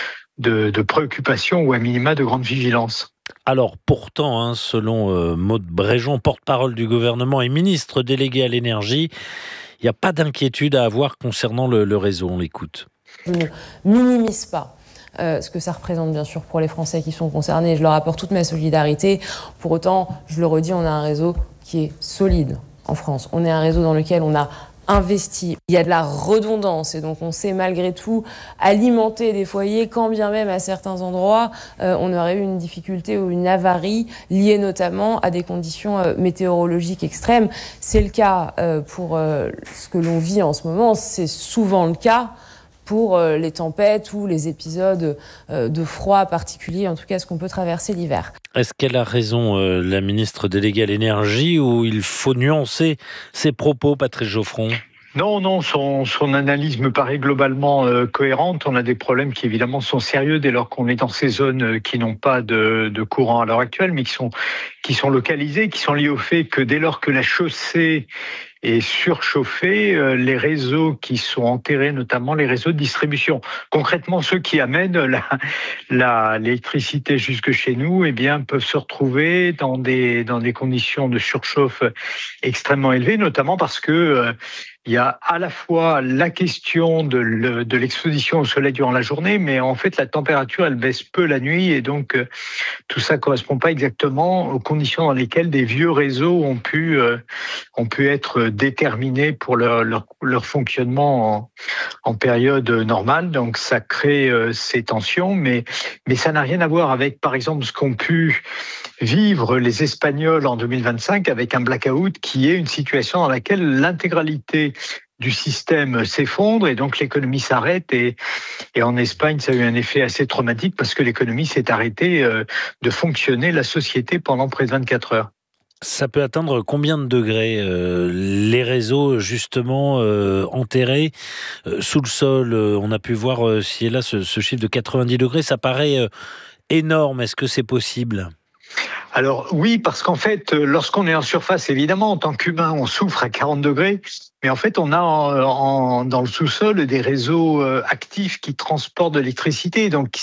de, de préoccupation ou à minima de grande vigilance. Alors pourtant, hein, selon euh, Maud Bréjon, porte-parole du gouvernement et ministre délégué à l'énergie, il n'y a pas d'inquiétude à avoir concernant le, le réseau. On l'écoute. Je ne minimise pas Euh, ce que ça représente bien sûr pour les Français qui sont concernés. Je leur apporte toute ma solidarité. Pour autant, je le redis, on a un réseau qui est solide en France. On est un réseau dans lequel on a investi. Il y a de la redondance et donc on sait malgré tout alimenter des foyers quand bien même à certains endroits euh, on aurait eu une difficulté ou une avarie liée notamment à des conditions euh, météorologiques extrêmes. C'est le cas euh, pour euh, ce que l'on vit en ce moment, c'est souvent le cas pour les tempêtes ou les épisodes de froid particuliers, en tout cas ce qu'on peut traverser l'hiver. Est-ce qu'elle a raison, euh, la ministre déléguée à l'énergie, ou il faut nuancer ses propos, Patrice Geoffron ? Non, non, son, son analyse me paraît globalement euh, cohérente. On a des problèmes qui évidemment sont sérieux dès lors qu'on est dans ces zones qui n'ont pas de, de courant à l'heure actuelle, mais qui sont, qui sont localisées, qui sont liées au fait que dès lors que la chaussée est surchauffée, euh, les réseaux qui sont enterrés, notamment les réseaux de distribution. Concrètement, ceux qui amènent la, la, l'électricité jusque chez nous, eh bien, peuvent se retrouver dans des, dans des conditions de surchauffe extrêmement élevées, notamment parce que euh, il y a à la fois la question de, le, de l'exposition au soleil durant la journée, mais en fait la température elle baisse peu la nuit et donc euh, tout ça correspond pas exactement aux conditions dans lesquelles des vieux réseaux ont pu euh, ont pu être déterminés pour leur leur, leur fonctionnement en, en période normale. Donc ça crée euh, ces tensions, mais mais ça n'a rien à voir avec par exemple ce qu'ont pu vivre les Espagnols en deux mille vingt-cinq avec un blackout qui est une situation dans laquelle l'intégralité du système s'effondre et donc l'économie s'arrête et, et en Espagne ça a eu un effet assez traumatique parce que l'économie s'est arrêtée euh, de fonctionner, la société pendant près de vingt-quatre heures. Ça peut atteindre combien de degrés euh, les réseaux justement euh, enterrés euh, sous le sol euh, on a pu voir euh, si et là ce, ce chiffre de quatre-vingt-dix degrés, ça paraît euh, énorme. Est-ce que c'est possible ? Alors oui, parce qu'en fait, lorsqu'on est en surface, évidemment, en tant qu'humain, on souffre à quarante degrés. Mais en fait, on a en, en, dans le sous-sol des réseaux actifs qui transportent de l'électricité, donc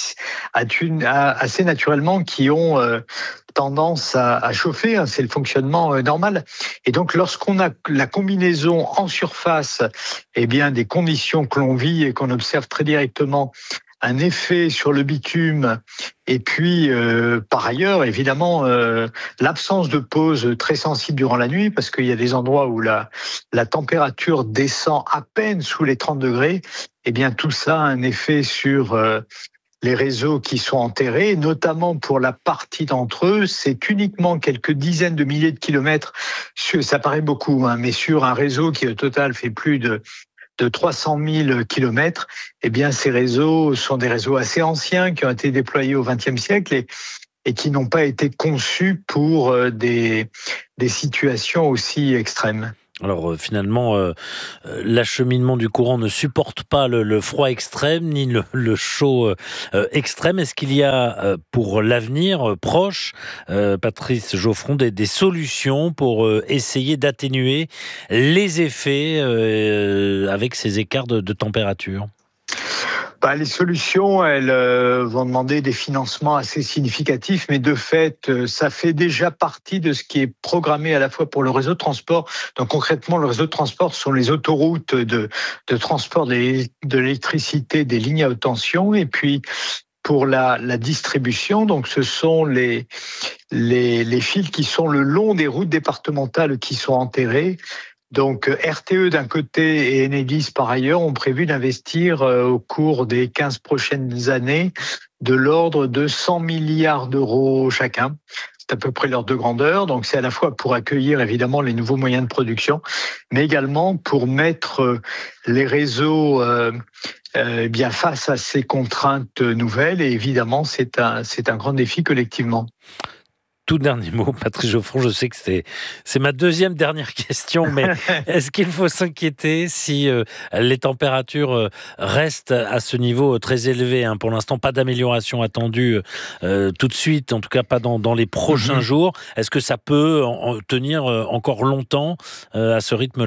assez naturellement qui ont tendance à, à chauffer. Hein, c'est le fonctionnement normal. Et donc, lorsqu'on a la combinaison en surface, eh bien, des conditions que l'on vit et qu'on observe très directement, un effet sur le bitume, et puis euh, par ailleurs, évidemment, euh, l'absence de pause très sensible durant la nuit, parce qu'il y a des endroits où la, la température descend à peine sous les trente degrés, eh bien tout ça a un effet sur euh, les réseaux qui sont enterrés, notamment pour la partie d'entre eux, c'est uniquement quelques dizaines de milliers de kilomètres, ça paraît beaucoup, hein, mais sur un réseau qui au total fait plus de de trois cent mille kilomètres, eh bien, ces réseaux sont des réseaux assez anciens qui ont été déployés au vingtième siècle et, et qui n'ont pas été conçus pour des, des situations aussi extrêmes. Alors euh, finalement, euh, l'acheminement du courant ne supporte pas le, le froid extrême ni le, le chaud euh, extrême. Est-ce qu'il y a euh, pour l'avenir euh, proche, euh, Patrice Geoffron, des, des solutions pour euh, essayer d'atténuer les effets euh, avec ces écarts de, de température ? Bah, les solutions, elles euh, vont demander des financements assez significatifs, mais de fait, euh, ça fait déjà partie de ce qui est programmé à la fois pour le réseau de transport. Donc concrètement, le réseau de transport sont les autoroutes de, de transport de l'électricité des lignes à haute tension, et puis pour la, la distribution, donc ce sont les, les, les fils qui sont le long des routes départementales qui sont enterrés. Donc R T E d'un côté et Enedis par ailleurs ont prévu d'investir au cours des quinze prochaines années de l'ordre de cent milliards d'euros chacun. C'est à peu près l'ordre de grandeur. Donc c'est à la fois pour accueillir évidemment les nouveaux moyens de production, mais également pour mettre les réseaux euh, euh, bien face à ces contraintes nouvelles. Et évidemment, c'est un, c'est un grand défi collectivement. Tout dernier mot, Patrice Geoffron, je sais que c'est, c'est ma deuxième dernière question, mais est-ce qu'il faut s'inquiéter si euh, les températures euh, restent à ce niveau très élevé, hein? Pour l'instant, pas d'amélioration attendue euh, tout de suite, en tout cas pas dans, dans les prochains mm-hmm. jours. Est-ce que ça peut en, en tenir encore longtemps euh, à ce rythme-là ?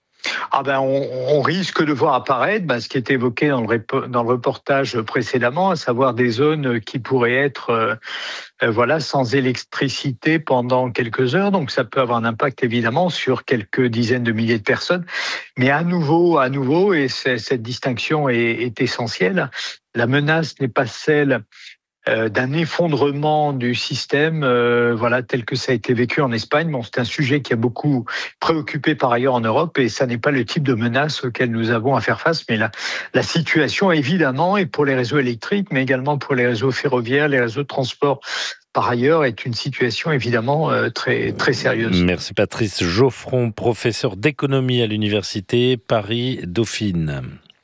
Ah ben on, on risque de voir apparaître ben, ce qui était évoqué dans le, dans le reportage précédemment, à savoir des zones qui pourraient être euh, euh, voilà, sans électricité pendant quelques heures. Donc ça peut avoir un impact évidemment sur quelques dizaines de milliers de personnes. Mais à nouveau, à nouveau, et cette distinction est, est essentielle, la menace n'est pas celle Euh, d'un effondrement du système, euh, voilà, tel que ça a été vécu en Espagne. Bon, c'est un sujet qui a beaucoup préoccupé par ailleurs en Europe, et ça n'est pas le type de menace auquel nous avons à faire face. Mais la, la situation, évidemment, et pour les réseaux électriques, mais également pour les réseaux ferroviaires, les réseaux de transport, par ailleurs, est une situation évidemment euh, très, très sérieuse. Merci Patrice Geoffron, professeur d'économie à l'université Paris-Dauphine.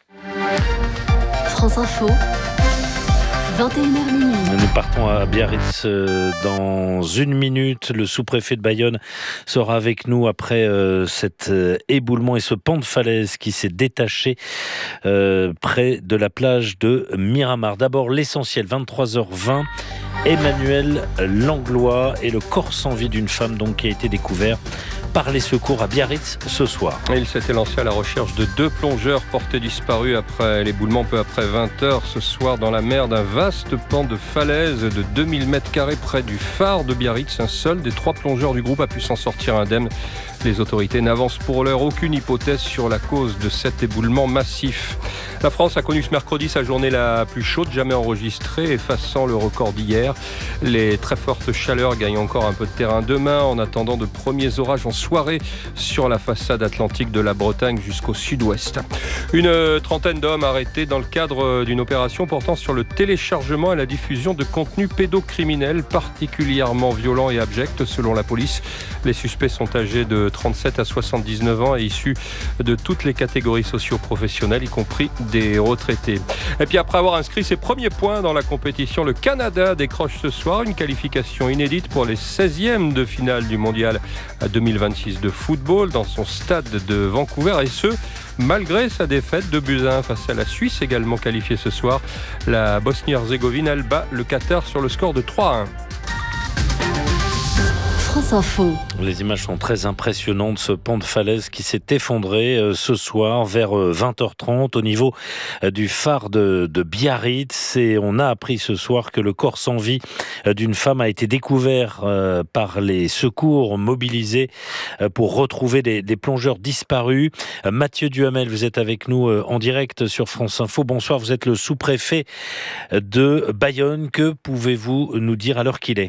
France Info. vingt et une heures minuit. Nous partons à Biarritz dans une minute. Le sous-préfet de Bayonne sera avec nous après euh, cet euh, éboulement et ce pan de falaise qui s'est détaché euh, près de la plage de Miramar. D'abord l'essentiel, vingt-trois heures vingt. Emmanuel Langlois et le corps sans vie d'une femme donc, qui a été découvert par les secours à Biarritz ce soir. Il s'était lancé à la recherche de deux plongeurs portés disparus après l'éboulement peu après vingt heures ce soir dans la mer d'un vaste pan de falaise de deux mille mètres carrés près du phare de Biarritz. Un seul des trois plongeurs du groupe a pu s'en sortir indemne. Les autorités n'avancent pour l'heure aucune hypothèse sur la cause de cet éboulement massif. La France a connu ce mercredi sa journée la plus chaude jamais enregistrée, effaçant le record d'hier. Les très fortes chaleurs gagnent encore un peu de terrain demain en attendant de premiers orages en soirée sur la façade atlantique de la Bretagne jusqu'au sud-ouest. Une trentaine d'hommes arrêtés dans le cadre d'une opération portant sur le téléchargement et la diffusion de contenus pédocriminels particulièrement violents et abjects selon la police. Les suspects sont âgés de trente-sept à soixante-dix-neuf ans et issus de toutes les catégories socio-professionnelles, y compris des retraités. Et puis après avoir inscrit ses premiers points dans la compétition, le Canada décroche ce soir une qualification inédite pour les seizièmes de finale du mondial deux mille vingt-six de football dans son stade de Vancouver, et ce malgré sa défaite de buts à un face à la Suisse, également qualifiée ce soir. La Bosnie-Herzégovine, elle bat le Qatar sur le score de trois à un. France Info. Les images sont très impressionnantes. Ce pan de falaise qui s'est effondré euh, ce soir vers euh, vingt heures trente au niveau euh, du phare de, de Biarritz. Et on a appris ce soir que le corps sans vie euh, d'une femme a été découvert euh, par les secours mobilisés euh, pour retrouver des, des plongeurs disparus. Euh, Mathieu Duhamel, vous êtes avec nous euh, en direct sur France Info. Bonsoir, vous êtes le sous-préfet de Bayonne. Que pouvez-vous nous dire à l'heure qu'il est ?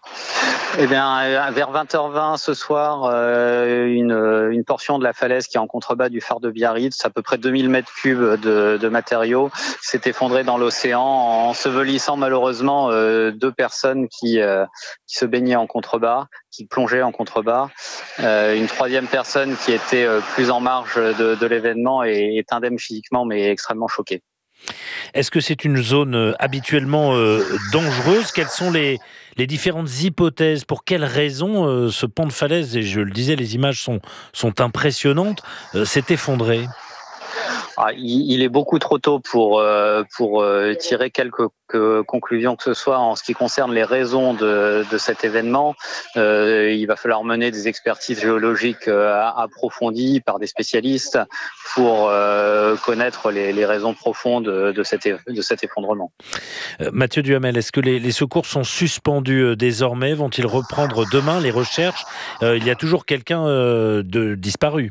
Eh bien, vers vingt heures vingt ce soir, euh, une, une portion de la falaise qui est en contrebas du phare de Biarritz, à peu près deux mille mètres cubes de, de matériaux, s'est effondrée dans l'océan, ensevelissant malheureusement euh, deux personnes qui, euh, qui se baignaient en contrebas, qui plongeaient en contrebas. Euh, une troisième personne qui était euh, plus en marge de, de l'événement et est indemne physiquement, mais extrêmement choquée. Est-ce que c'est une zone habituellement euh, dangereuse ? Quelles sont les, les différentes hypothèses ? Pour quelles raisons euh, ce pan de falaise, et je le disais, les images sont, sont impressionnantes, euh, s'est effondré ? Ah, il, il est beaucoup trop tôt pour, euh, pour euh, tirer quelques que, conclusions que ce soit en ce qui concerne les raisons de, de cet événement. Euh, il va falloir mener des expertises géologiques euh, approfondies par des spécialistes pour euh, connaître les, les raisons profondes de cet, de cet effondrement. Euh, Mathieu Duhamel, est-ce que les, les secours sont suspendus euh, désormais ? Vont-ils reprendre demain les recherches ? euh, Il y a toujours quelqu'un euh, de disparu.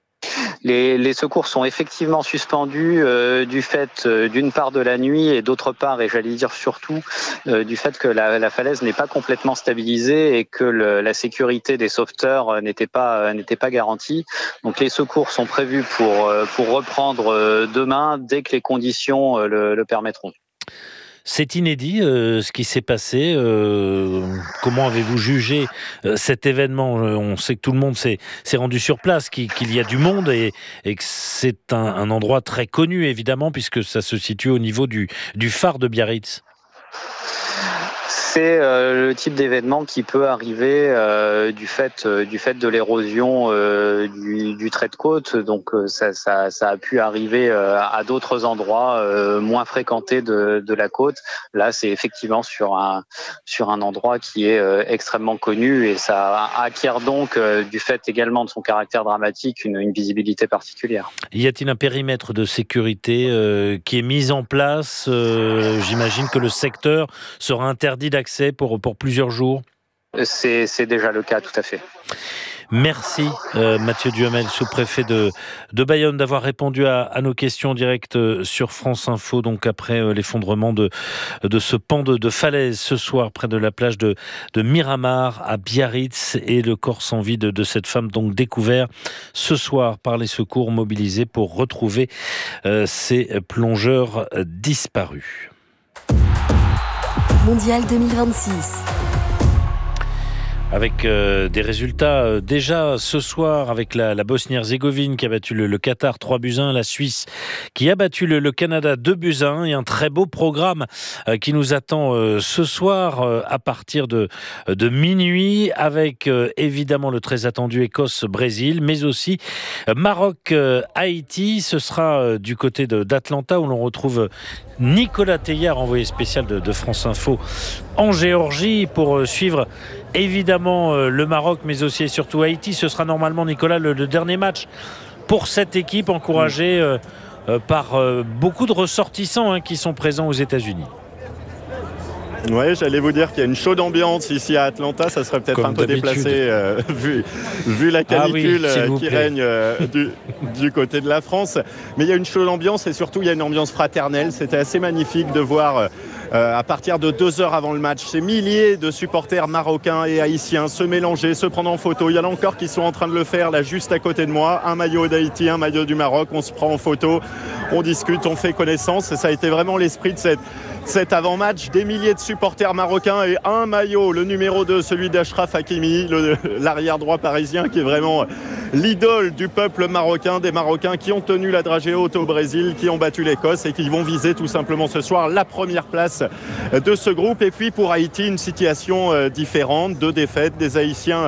Les, les secours sont effectivement suspendus euh, du fait euh, d'une part de la nuit et d'autre part, et j'allais dire surtout, euh, du fait que la, la falaise n'est pas complètement stabilisée et que le, la sécurité des sauveteurs euh, n'était pas euh, n'était pas garantie. Donc les secours sont prévus pour euh, pour reprendre euh, demain dès que les conditions euh, le, le permettront. C'est inédit euh, ce qui s'est passé. Euh, comment avez-vous jugé euh, cet événement ? On sait que tout le monde s'est, s'est rendu sur place, qu'il, qu'il y a du monde et, et que c'est un, un endroit très connu, évidemment, puisque ça se situe au niveau du, du phare de Biarritz. C'est euh, le type d'événement qui peut arriver euh, du fait euh, du fait de l'érosion euh, du, du trait de côte. Donc euh, ça, ça, ça a pu arriver euh, à d'autres endroits euh, moins fréquentés de, de la côte. Là, c'est effectivement sur un sur un endroit qui est euh, extrêmement connu et ça acquiert donc euh, du fait également de son caractère dramatique une, une visibilité particulière. Y a-t-il un périmètre de sécurité euh, qui est mis en place ? euh, J'imagine que le secteur sera interdit d'accès pour, pour plusieurs jours. C'est, c'est déjà le cas, tout à fait. Merci euh, Mathieu Duhamel, sous-préfet de, de Bayonne, d'avoir répondu à, à nos questions directes euh, sur France Info, donc après euh, l'effondrement de, de ce pan de, de falaise ce soir près de la plage de, de Miramar à Biarritz, et le corps sans vie de, de cette femme donc découvert ce soir par les secours mobilisés pour retrouver euh, ces plongeurs disparus. Mondial deux mille vingt-six. Avec euh, des résultats euh, déjà ce soir, avec la, la Bosnie-Herzégovine qui a battu le, le Qatar trois buts à un, la Suisse qui a battu le, le Canada deux buts à un, et un très beau programme euh, qui nous attend euh, ce soir euh, à partir de, de minuit, avec euh, évidemment le très attendu Écosse-Brésil, mais aussi euh, Maroc-Haïti. Ce sera euh, du côté de, d'Atlanta où l'on retrouve Nicolas Teillard, envoyé spécial de, de France Info en Géorgie, pour euh, suivre évidemment euh, le Maroc, mais aussi et surtout Haïti. Ce sera normalement, Nicolas, le, le dernier match pour cette équipe, encouragée euh, euh, par euh, beaucoup de ressortissants hein, qui sont présents aux États-Unis. Oui, j'allais vous dire qu'il y a une chaude ambiance ici à Atlanta. Ça serait peut-être Comme un peu d'habitude. déplacé euh, vu, vu la canicule ah oui, qui plaît. règne euh, du, du côté de la France. Mais il y a une chaude ambiance et surtout il y a une ambiance fraternelle. C'était assez magnifique de voir euh, à partir de deux heures avant le match ces milliers de supporters marocains et haïtiens se mélanger, se prendre en photo. Il y en a encore qui sont en train de le faire là juste à côté de moi. Un maillot d'Haïti, un maillot du Maroc. On se prend en photo, on discute, on fait connaissance. Et ça a été vraiment l'esprit de cette Cet avant-match, des milliers de supporters marocains et un maillot, le numéro deux, celui d'Achraf Hakimi, le, l'arrière-droit parisien qui est vraiment l'idole du peuple marocain, des Marocains qui ont tenu la dragée haute au Brésil, qui ont battu l'Écosse et qui vont viser tout simplement ce soir la première place de ce groupe. Et puis pour Haïti, une situation différente, deux défaites, des Haïtiens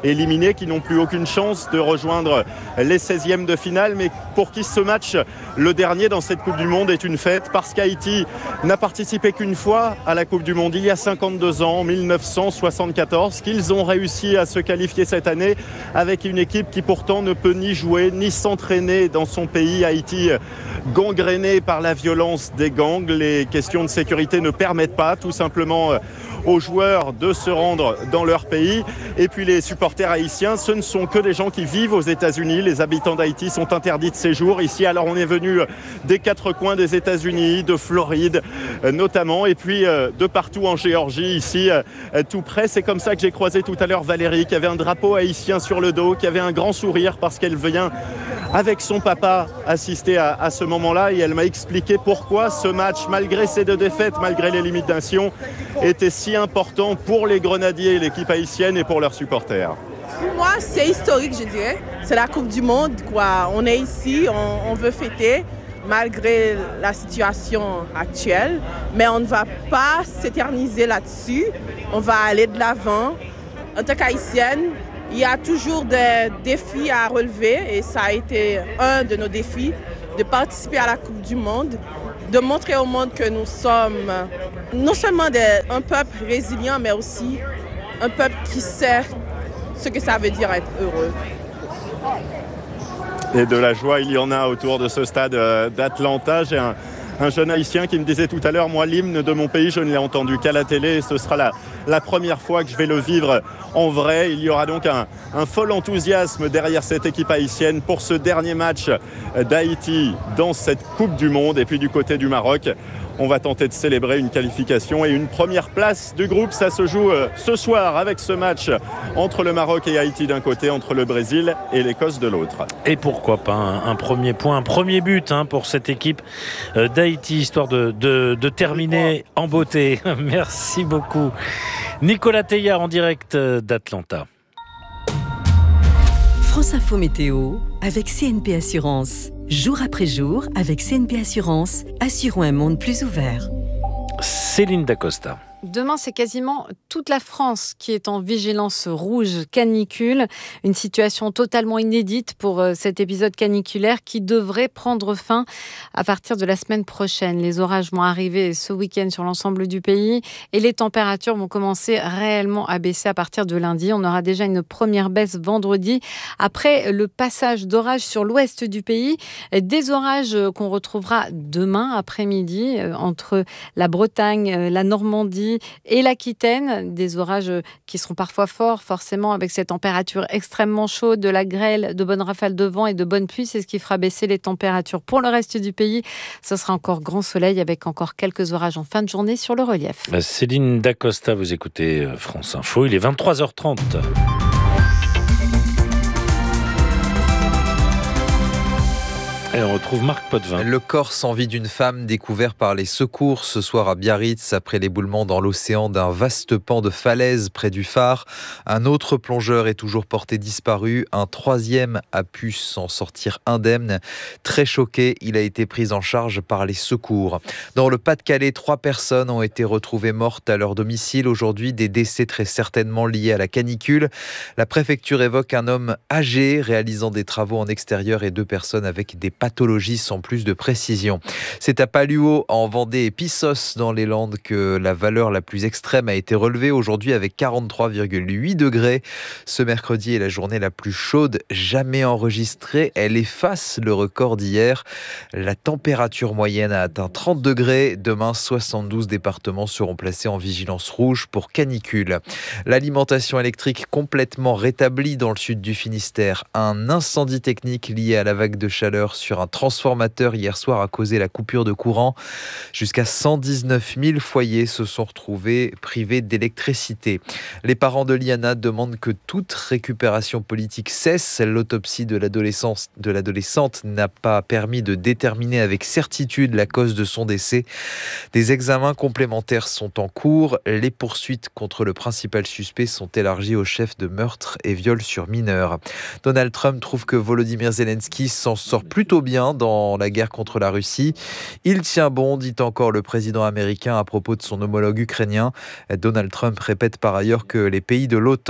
éliminés, qui n'ont plus aucune chance de rejoindre les seizièmes de finale, mais pour qui ce match, le dernier dans cette Coupe du Monde, est une fête, parce qu'Haïti n'a participé qu'une fois à la Coupe du Monde, il y a cinquante-deux ans, en mille neuf cent soixante-quatorze, qu'ils ont réussi à se qualifier cette année avec une équipe qui pourtant ne peut ni jouer ni s'entraîner dans son pays. Haïti gangréné par la violence des gangs, les questions de sécurité ne permettent pas tout simplement aux joueurs de se rendre dans leur pays. Et puis les supporters haïtiens, ce ne sont que des gens qui vivent aux États-Unis. Les habitants d'Haïti sont interdits de séjour ici. Alors on est venu des quatre coins des États-Unis, de Floride notamment, et puis de partout en Géorgie, ici tout près. C'est comme ça que j'ai croisé tout à l'heure Valérie, qui avait un drapeau haïtien sur le dos, qui avait un grand sourire parce qu'elle vient avec son papa assister à, à ce moment-là, et elle m'a expliqué pourquoi ce match, malgré ces deux défaites, malgré les limitations, était si important pour les Grenadiers, l'équipe haïtienne, et pour leurs supporters. Pour moi, c'est historique, je dirais. C'est la Coupe du Monde, quoi. On est ici, on, on veut fêter, malgré la situation actuelle, mais on ne va pas s'éterniser là-dessus. On va aller de l'avant. En tant qu'haïtienne, il y a toujours des défis à relever, et ça a été un de nos défis, de participer à la Coupe du Monde, de montrer au monde que nous sommes non seulement des, un peuple résilient, mais aussi un peuple qui sait ce que ça veut dire être heureux. Et de la joie, il y en a autour de ce stade d'Atlanta. J'ai un, un jeune haïtien qui me disait tout à l'heure, moi, l'hymne de mon pays, je ne l'ai entendu qu'à la télé, et ce sera la, la première fois que je vais le vivre en vrai. Il y aura donc un, un fol enthousiasme derrière cette équipe haïtienne pour ce dernier match d'Haïti dans cette Coupe du Monde. Et puis du côté du Maroc, on va tenter de célébrer une qualification et une première place du groupe. Ça se joue ce soir avec ce match entre le Maroc et Haïti d'un côté, entre le Brésil et l'Écosse de l'autre. Et pourquoi pas un, un premier point, un premier but hein, pour cette équipe d'Haïti, histoire de, de, de terminer en beauté. Merci beaucoup. Nicolas Teillard en direct d'Atlanta. France Info Météo avec C N P Assurance. Jour après jour, avec C N P Assurance, assurons un monde plus ouvert. Céline Dacosta. Demain, c'est quasiment toute la France qui est en vigilance rouge canicule. Une situation totalement inédite pour cet épisode caniculaire qui devrait prendre fin à partir de la semaine prochaine. Les orages vont arriver ce week-end sur l'ensemble du pays et les températures vont commencer réellement à baisser à partir de lundi. On aura déjà une première baisse vendredi après le passage d'orages sur l'ouest du pays. Des orages qu'on retrouvera demain après-midi entre la Bretagne, la Normandie et l'Aquitaine, des orages qui seront parfois forts, forcément, avec ces températures extrêmement chaudes, de la grêle, de bonnes rafales de vent et de bonnes pluies. C'est ce qui fera baisser les températures. Pour le reste du pays, ce sera encore grand soleil avec encore quelques orages en fin de journée sur le relief. Céline Dacosta, vous écoutez France Info, il est vingt-trois heures trente. Et on retrouve Marc Potvin. Le corps sans vie d'une femme découvert par les secours ce soir à Biarritz après l'éboulement dans l'océan d'un vaste pan de falaise près du phare. Un autre plongeur est toujours porté disparu. Un troisième a pu s'en sortir indemne. Très choqué, il a été pris en charge par les secours. Dans le Pas-de-Calais, trois personnes ont été retrouvées mortes à leur domicile. Aujourd'hui, des décès très certainement liés à la canicule. La préfecture évoque un homme âgé réalisant des travaux en extérieur et deux personnes avec des pathologie sans plus de précision. C'est à Paluo, en Vendée et Pissos dans les Landes que la valeur la plus extrême a été relevée aujourd'hui avec quarante-trois virgule huit degrés. Ce mercredi est la journée la plus chaude jamais enregistrée. Elle efface le record d'hier. La température moyenne a atteint trente degrés. Demain, soixante-douze départements seront placés en vigilance rouge pour canicule. L'alimentation électrique complètement rétablie dans le sud du Finistère. Un incendie technique lié à la vague de chaleur sur un transformateur hier soir a causé la coupure de courant. Jusqu'à cent dix-neuf mille foyers se sont retrouvés privés d'électricité. Les parents de Liana demandent que toute récupération politique cesse. L'autopsie de l'adolescente, de l'adolescente n'a pas permis de déterminer avec certitude la cause de son décès. Des examens complémentaires sont en cours. Les poursuites contre le principal suspect sont élargies aux chefs de meurtre et viol sur mineurs. Donald Trump trouve que Volodymyr Zelensky s'en sort plutôt bien dans la guerre contre la Russie. Il tient bon, dit encore le président américain à propos de son homologue ukrainien. Donald Trump répète par ailleurs que les pays de l'OTAN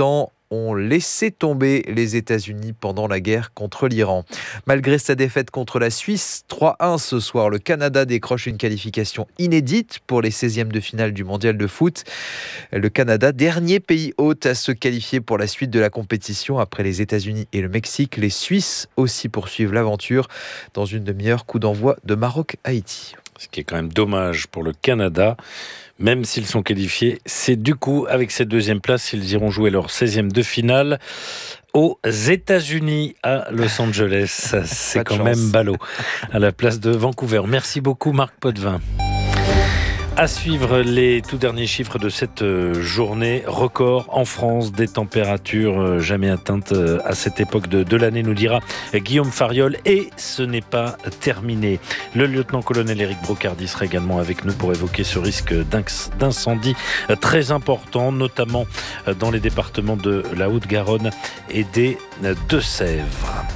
ont laissé tomber les États-Unis pendant la guerre contre l'Iran. Malgré sa défaite contre la Suisse, trois un ce soir, le Canada décroche une qualification inédite pour les seizièmes de finale du mondial de foot. Le Canada, dernier pays hôte à se qualifier pour la suite de la compétition après les États-Unis et le Mexique. Les Suisses aussi poursuivent l'aventure. Dans une demi-heure, coup d'envoi de Maroc-Haïti. Ce qui est quand même dommage pour le Canada. Même s'ils sont qualifiés, c'est du coup, avec cette deuxième place, ils iront jouer leur seizième de finale aux États-Unis, à Los Angeles. C'est quand chance. Même ballot, à la place de Vancouver. Merci beaucoup, Marc Potvin. À suivre les tout derniers chiffres de cette journée. Record en France des températures jamais atteintes à cette époque de, de l'année, nous dira Guillaume Fariol. Et ce n'est pas terminé. Le lieutenant-colonel Éric Brocardi sera également avec nous pour évoquer ce risque d'incendie très important, notamment dans les départements de la Haute-Garonne et des Deux-Sèvres.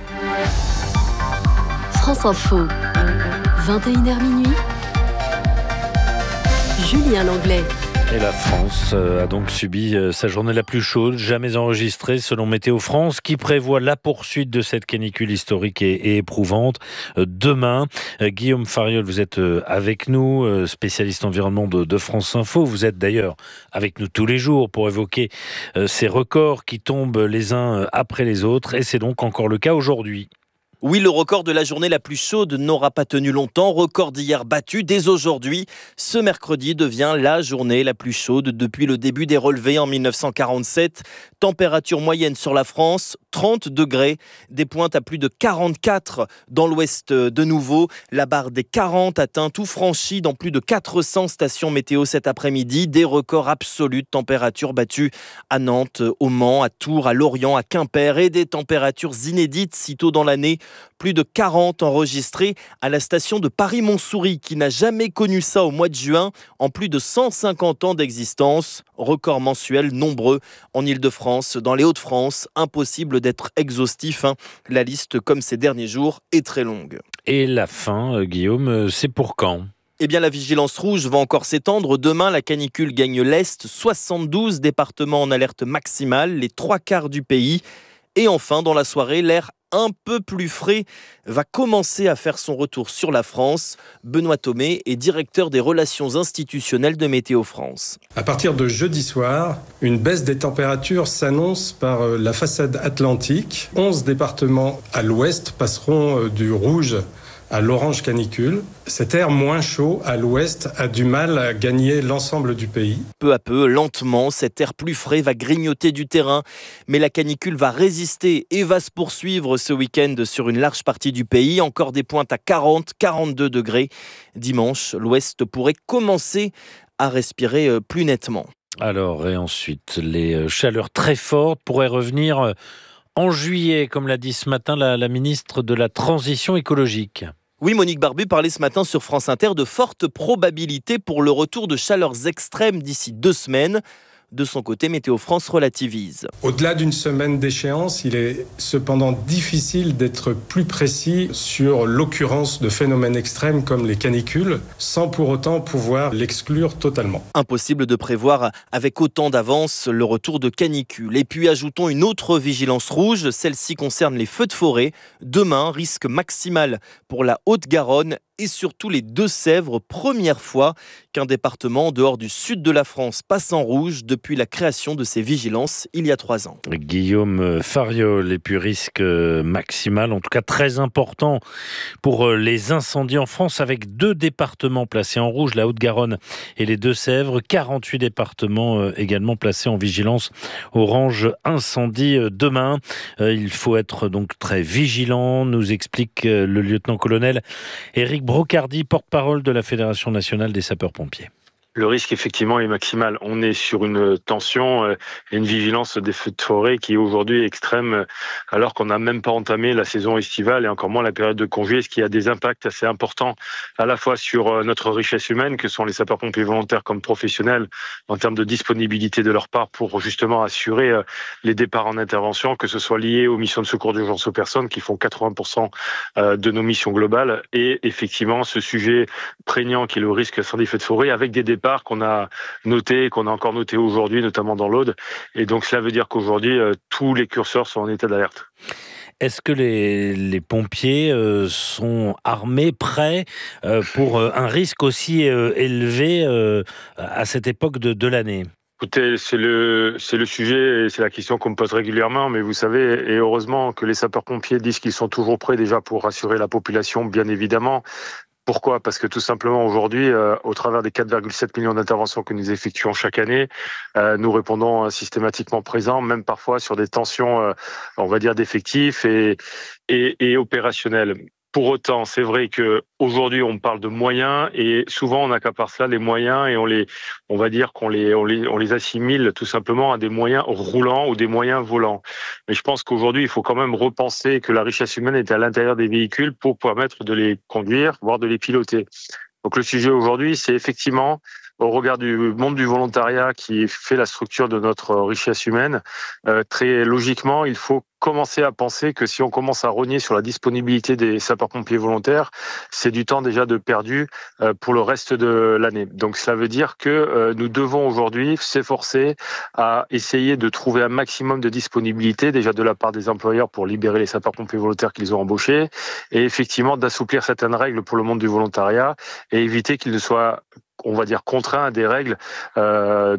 France Info, vingt et une heures minuit. Julien Langlais. Et la France a donc subi sa journée la plus chaude jamais enregistrée selon Météo France, qui prévoit la poursuite de cette canicule historique et, et éprouvante demain. Guillaume Fariol, vous êtes avec nous, spécialiste environnement de, de France Info. Vous êtes d'ailleurs avec nous tous les jours pour évoquer ces records qui tombent les uns après les autres. Et c'est donc encore le cas aujourd'hui. Oui, le record de la journée la plus chaude n'aura pas tenu longtemps. Record d'hier battu. Dès aujourd'hui, ce mercredi devient la journée la plus chaude depuis le début des relevés en mille neuf cent quarante-sept. Température moyenne sur la France, trente degrés. Des pointes à plus de quarante-quatre dans l'ouest de nouveau. La barre des quarante atteinte ou franchie dans plus de quatre cents stations météo cet après-midi. Des records absolus de température battus à Nantes, au Mans, à Tours, à Lorient, à Quimper. Et des températures inédites si tôt dans l'année. Plus de quarante enregistrés à la station de Paris-Montsouris, qui n'a jamais connu ça au mois de juin, en plus de cent cinquante ans d'existence. Records mensuels nombreux en Ile-de-France, dans les Hauts-de-France. Impossible d'être exhaustif, hein. La liste, comme ces derniers jours, est très longue. Et la fin, Guillaume, c'est pour quand ? Eh bien, la vigilance rouge va encore s'étendre. Demain, la canicule gagne l'Est. soixante-douze départements en alerte maximale, les trois quarts du pays. Et enfin, dans la soirée, l'air un peu plus frais va commencer à faire son retour sur la France. Benoît Thomé est directeur des relations institutionnelles de Météo France. À partir de jeudi soir, une baisse des températures s'annonce par la façade atlantique. onze départements à l'ouest passeront du rouge à l'orange canicule. Cet air moins chaud à l'ouest a du mal à gagner l'ensemble du pays. Peu à peu, lentement, cet air plus frais va grignoter du terrain. Mais la canicule va résister et va se poursuivre ce week-end sur une large partie du pays. Encore des pointes à quarante, quarante-deux degrés. Dimanche, l'ouest pourrait commencer à respirer plus nettement. Alors, et ensuite, les chaleurs très fortes pourraient revenir en juillet, comme l'a dit ce matin la, la ministre de la Transition écologique. Oui, Monique Barbu parlait ce matin sur France Inter de fortes probabilités pour le retour de chaleurs extrêmes d'ici deux semaines. De son côté, Météo France relativise. Au-delà d'une semaine d'échéance, il est cependant difficile d'être plus précis sur l'occurrence de phénomènes extrêmes comme les canicules, sans pour autant pouvoir l'exclure totalement. Impossible de prévoir avec autant d'avance le retour de canicules. Et puis ajoutons une autre vigilance rouge, celle-ci concerne les feux de forêt. Demain, risque maximal pour la Haute-Garonne et surtout les Deux-Sèvres, première fois qu'un département en dehors du sud de la France passe en rouge depuis la création de ces vigilances il y a trois ans. Guillaume Fariol, et puis risque maximal, en tout cas très important pour les incendies en France, avec deux départements placés en rouge, la Haute-Garonne et les Deux-Sèvres, quarante-huit départements également placés en vigilance orange incendie demain. Il faut être donc très vigilant, nous explique le lieutenant-colonel Éric Brocardi, porte-parole de la Fédération nationale des sapeurs-pompiers. Le risque, effectivement, est maximal. On est sur une tension et une vigilance des feux de forêt qui est aujourd'hui extrême, alors qu'on n'a même pas entamé la saison estivale et encore moins la période de congé, ce qui a des impacts assez importants à la fois sur notre richesse humaine, que sont les sapeurs-pompiers volontaires comme professionnels, en termes de disponibilité de leur part pour justement assurer les départs en intervention, que ce soit lié aux missions de secours d'urgence aux personnes qui font quatre-vingts pour cent de nos missions globales, et effectivement ce sujet prégnant qui est le risque incendie feux de forêt avec des départs départ qu'on a noté, qu'on a encore noté aujourd'hui, notamment dans l'Aude. Et donc cela veut dire qu'aujourd'hui, euh, tous les curseurs sont en état d'alerte. Est-ce que les, les pompiers euh, sont armés, prêts euh, pour euh, un risque aussi euh, élevé euh, à cette époque de, de l'année ? Écoutez, c'est le, c'est le sujet et c'est la question qu'on me pose régulièrement, mais vous savez, et heureusement que les sapeurs-pompiers disent qu'ils sont toujours prêts déjà pour rassurer la population, bien évidemment. Pourquoi ? Parce que tout simplement aujourd'hui, euh, au travers des quatre virgule sept millions d'interventions que nous effectuons chaque année, euh, nous répondons euh, systématiquement présents, même parfois sur des tensions, euh, on va dire, d'effectifs et, et, et opérationnelles. Pour autant, c'est vrai que aujourd'hui on parle de moyens et souvent on accapare cela les moyens et on les, on va dire qu'on les, on les, on les assimile tout simplement à des moyens roulants ou des moyens volants. Mais je pense qu'aujourd'hui il faut quand même repenser que la richesse humaine est à l'intérieur des véhicules pour permettre de les conduire, voire de les piloter. Donc le sujet aujourd'hui, c'est effectivement au regard du monde du volontariat qui fait la structure de notre richesse humaine, euh, très logiquement, il faut commencer à penser que si on commence à rogner sur la disponibilité des sapeurs-pompiers volontaires, c'est du temps déjà de perdu euh, pour le reste de l'année. Donc cela veut dire que euh, nous devons aujourd'hui s'efforcer à essayer de trouver un maximum de disponibilité déjà de la part des employeurs pour libérer les sapeurs-pompiers volontaires qu'ils ont embauchés et effectivement d'assouplir certaines règles pour le monde du volontariat et éviter qu'ils ne soient, on va dire, contraints à des règles euh,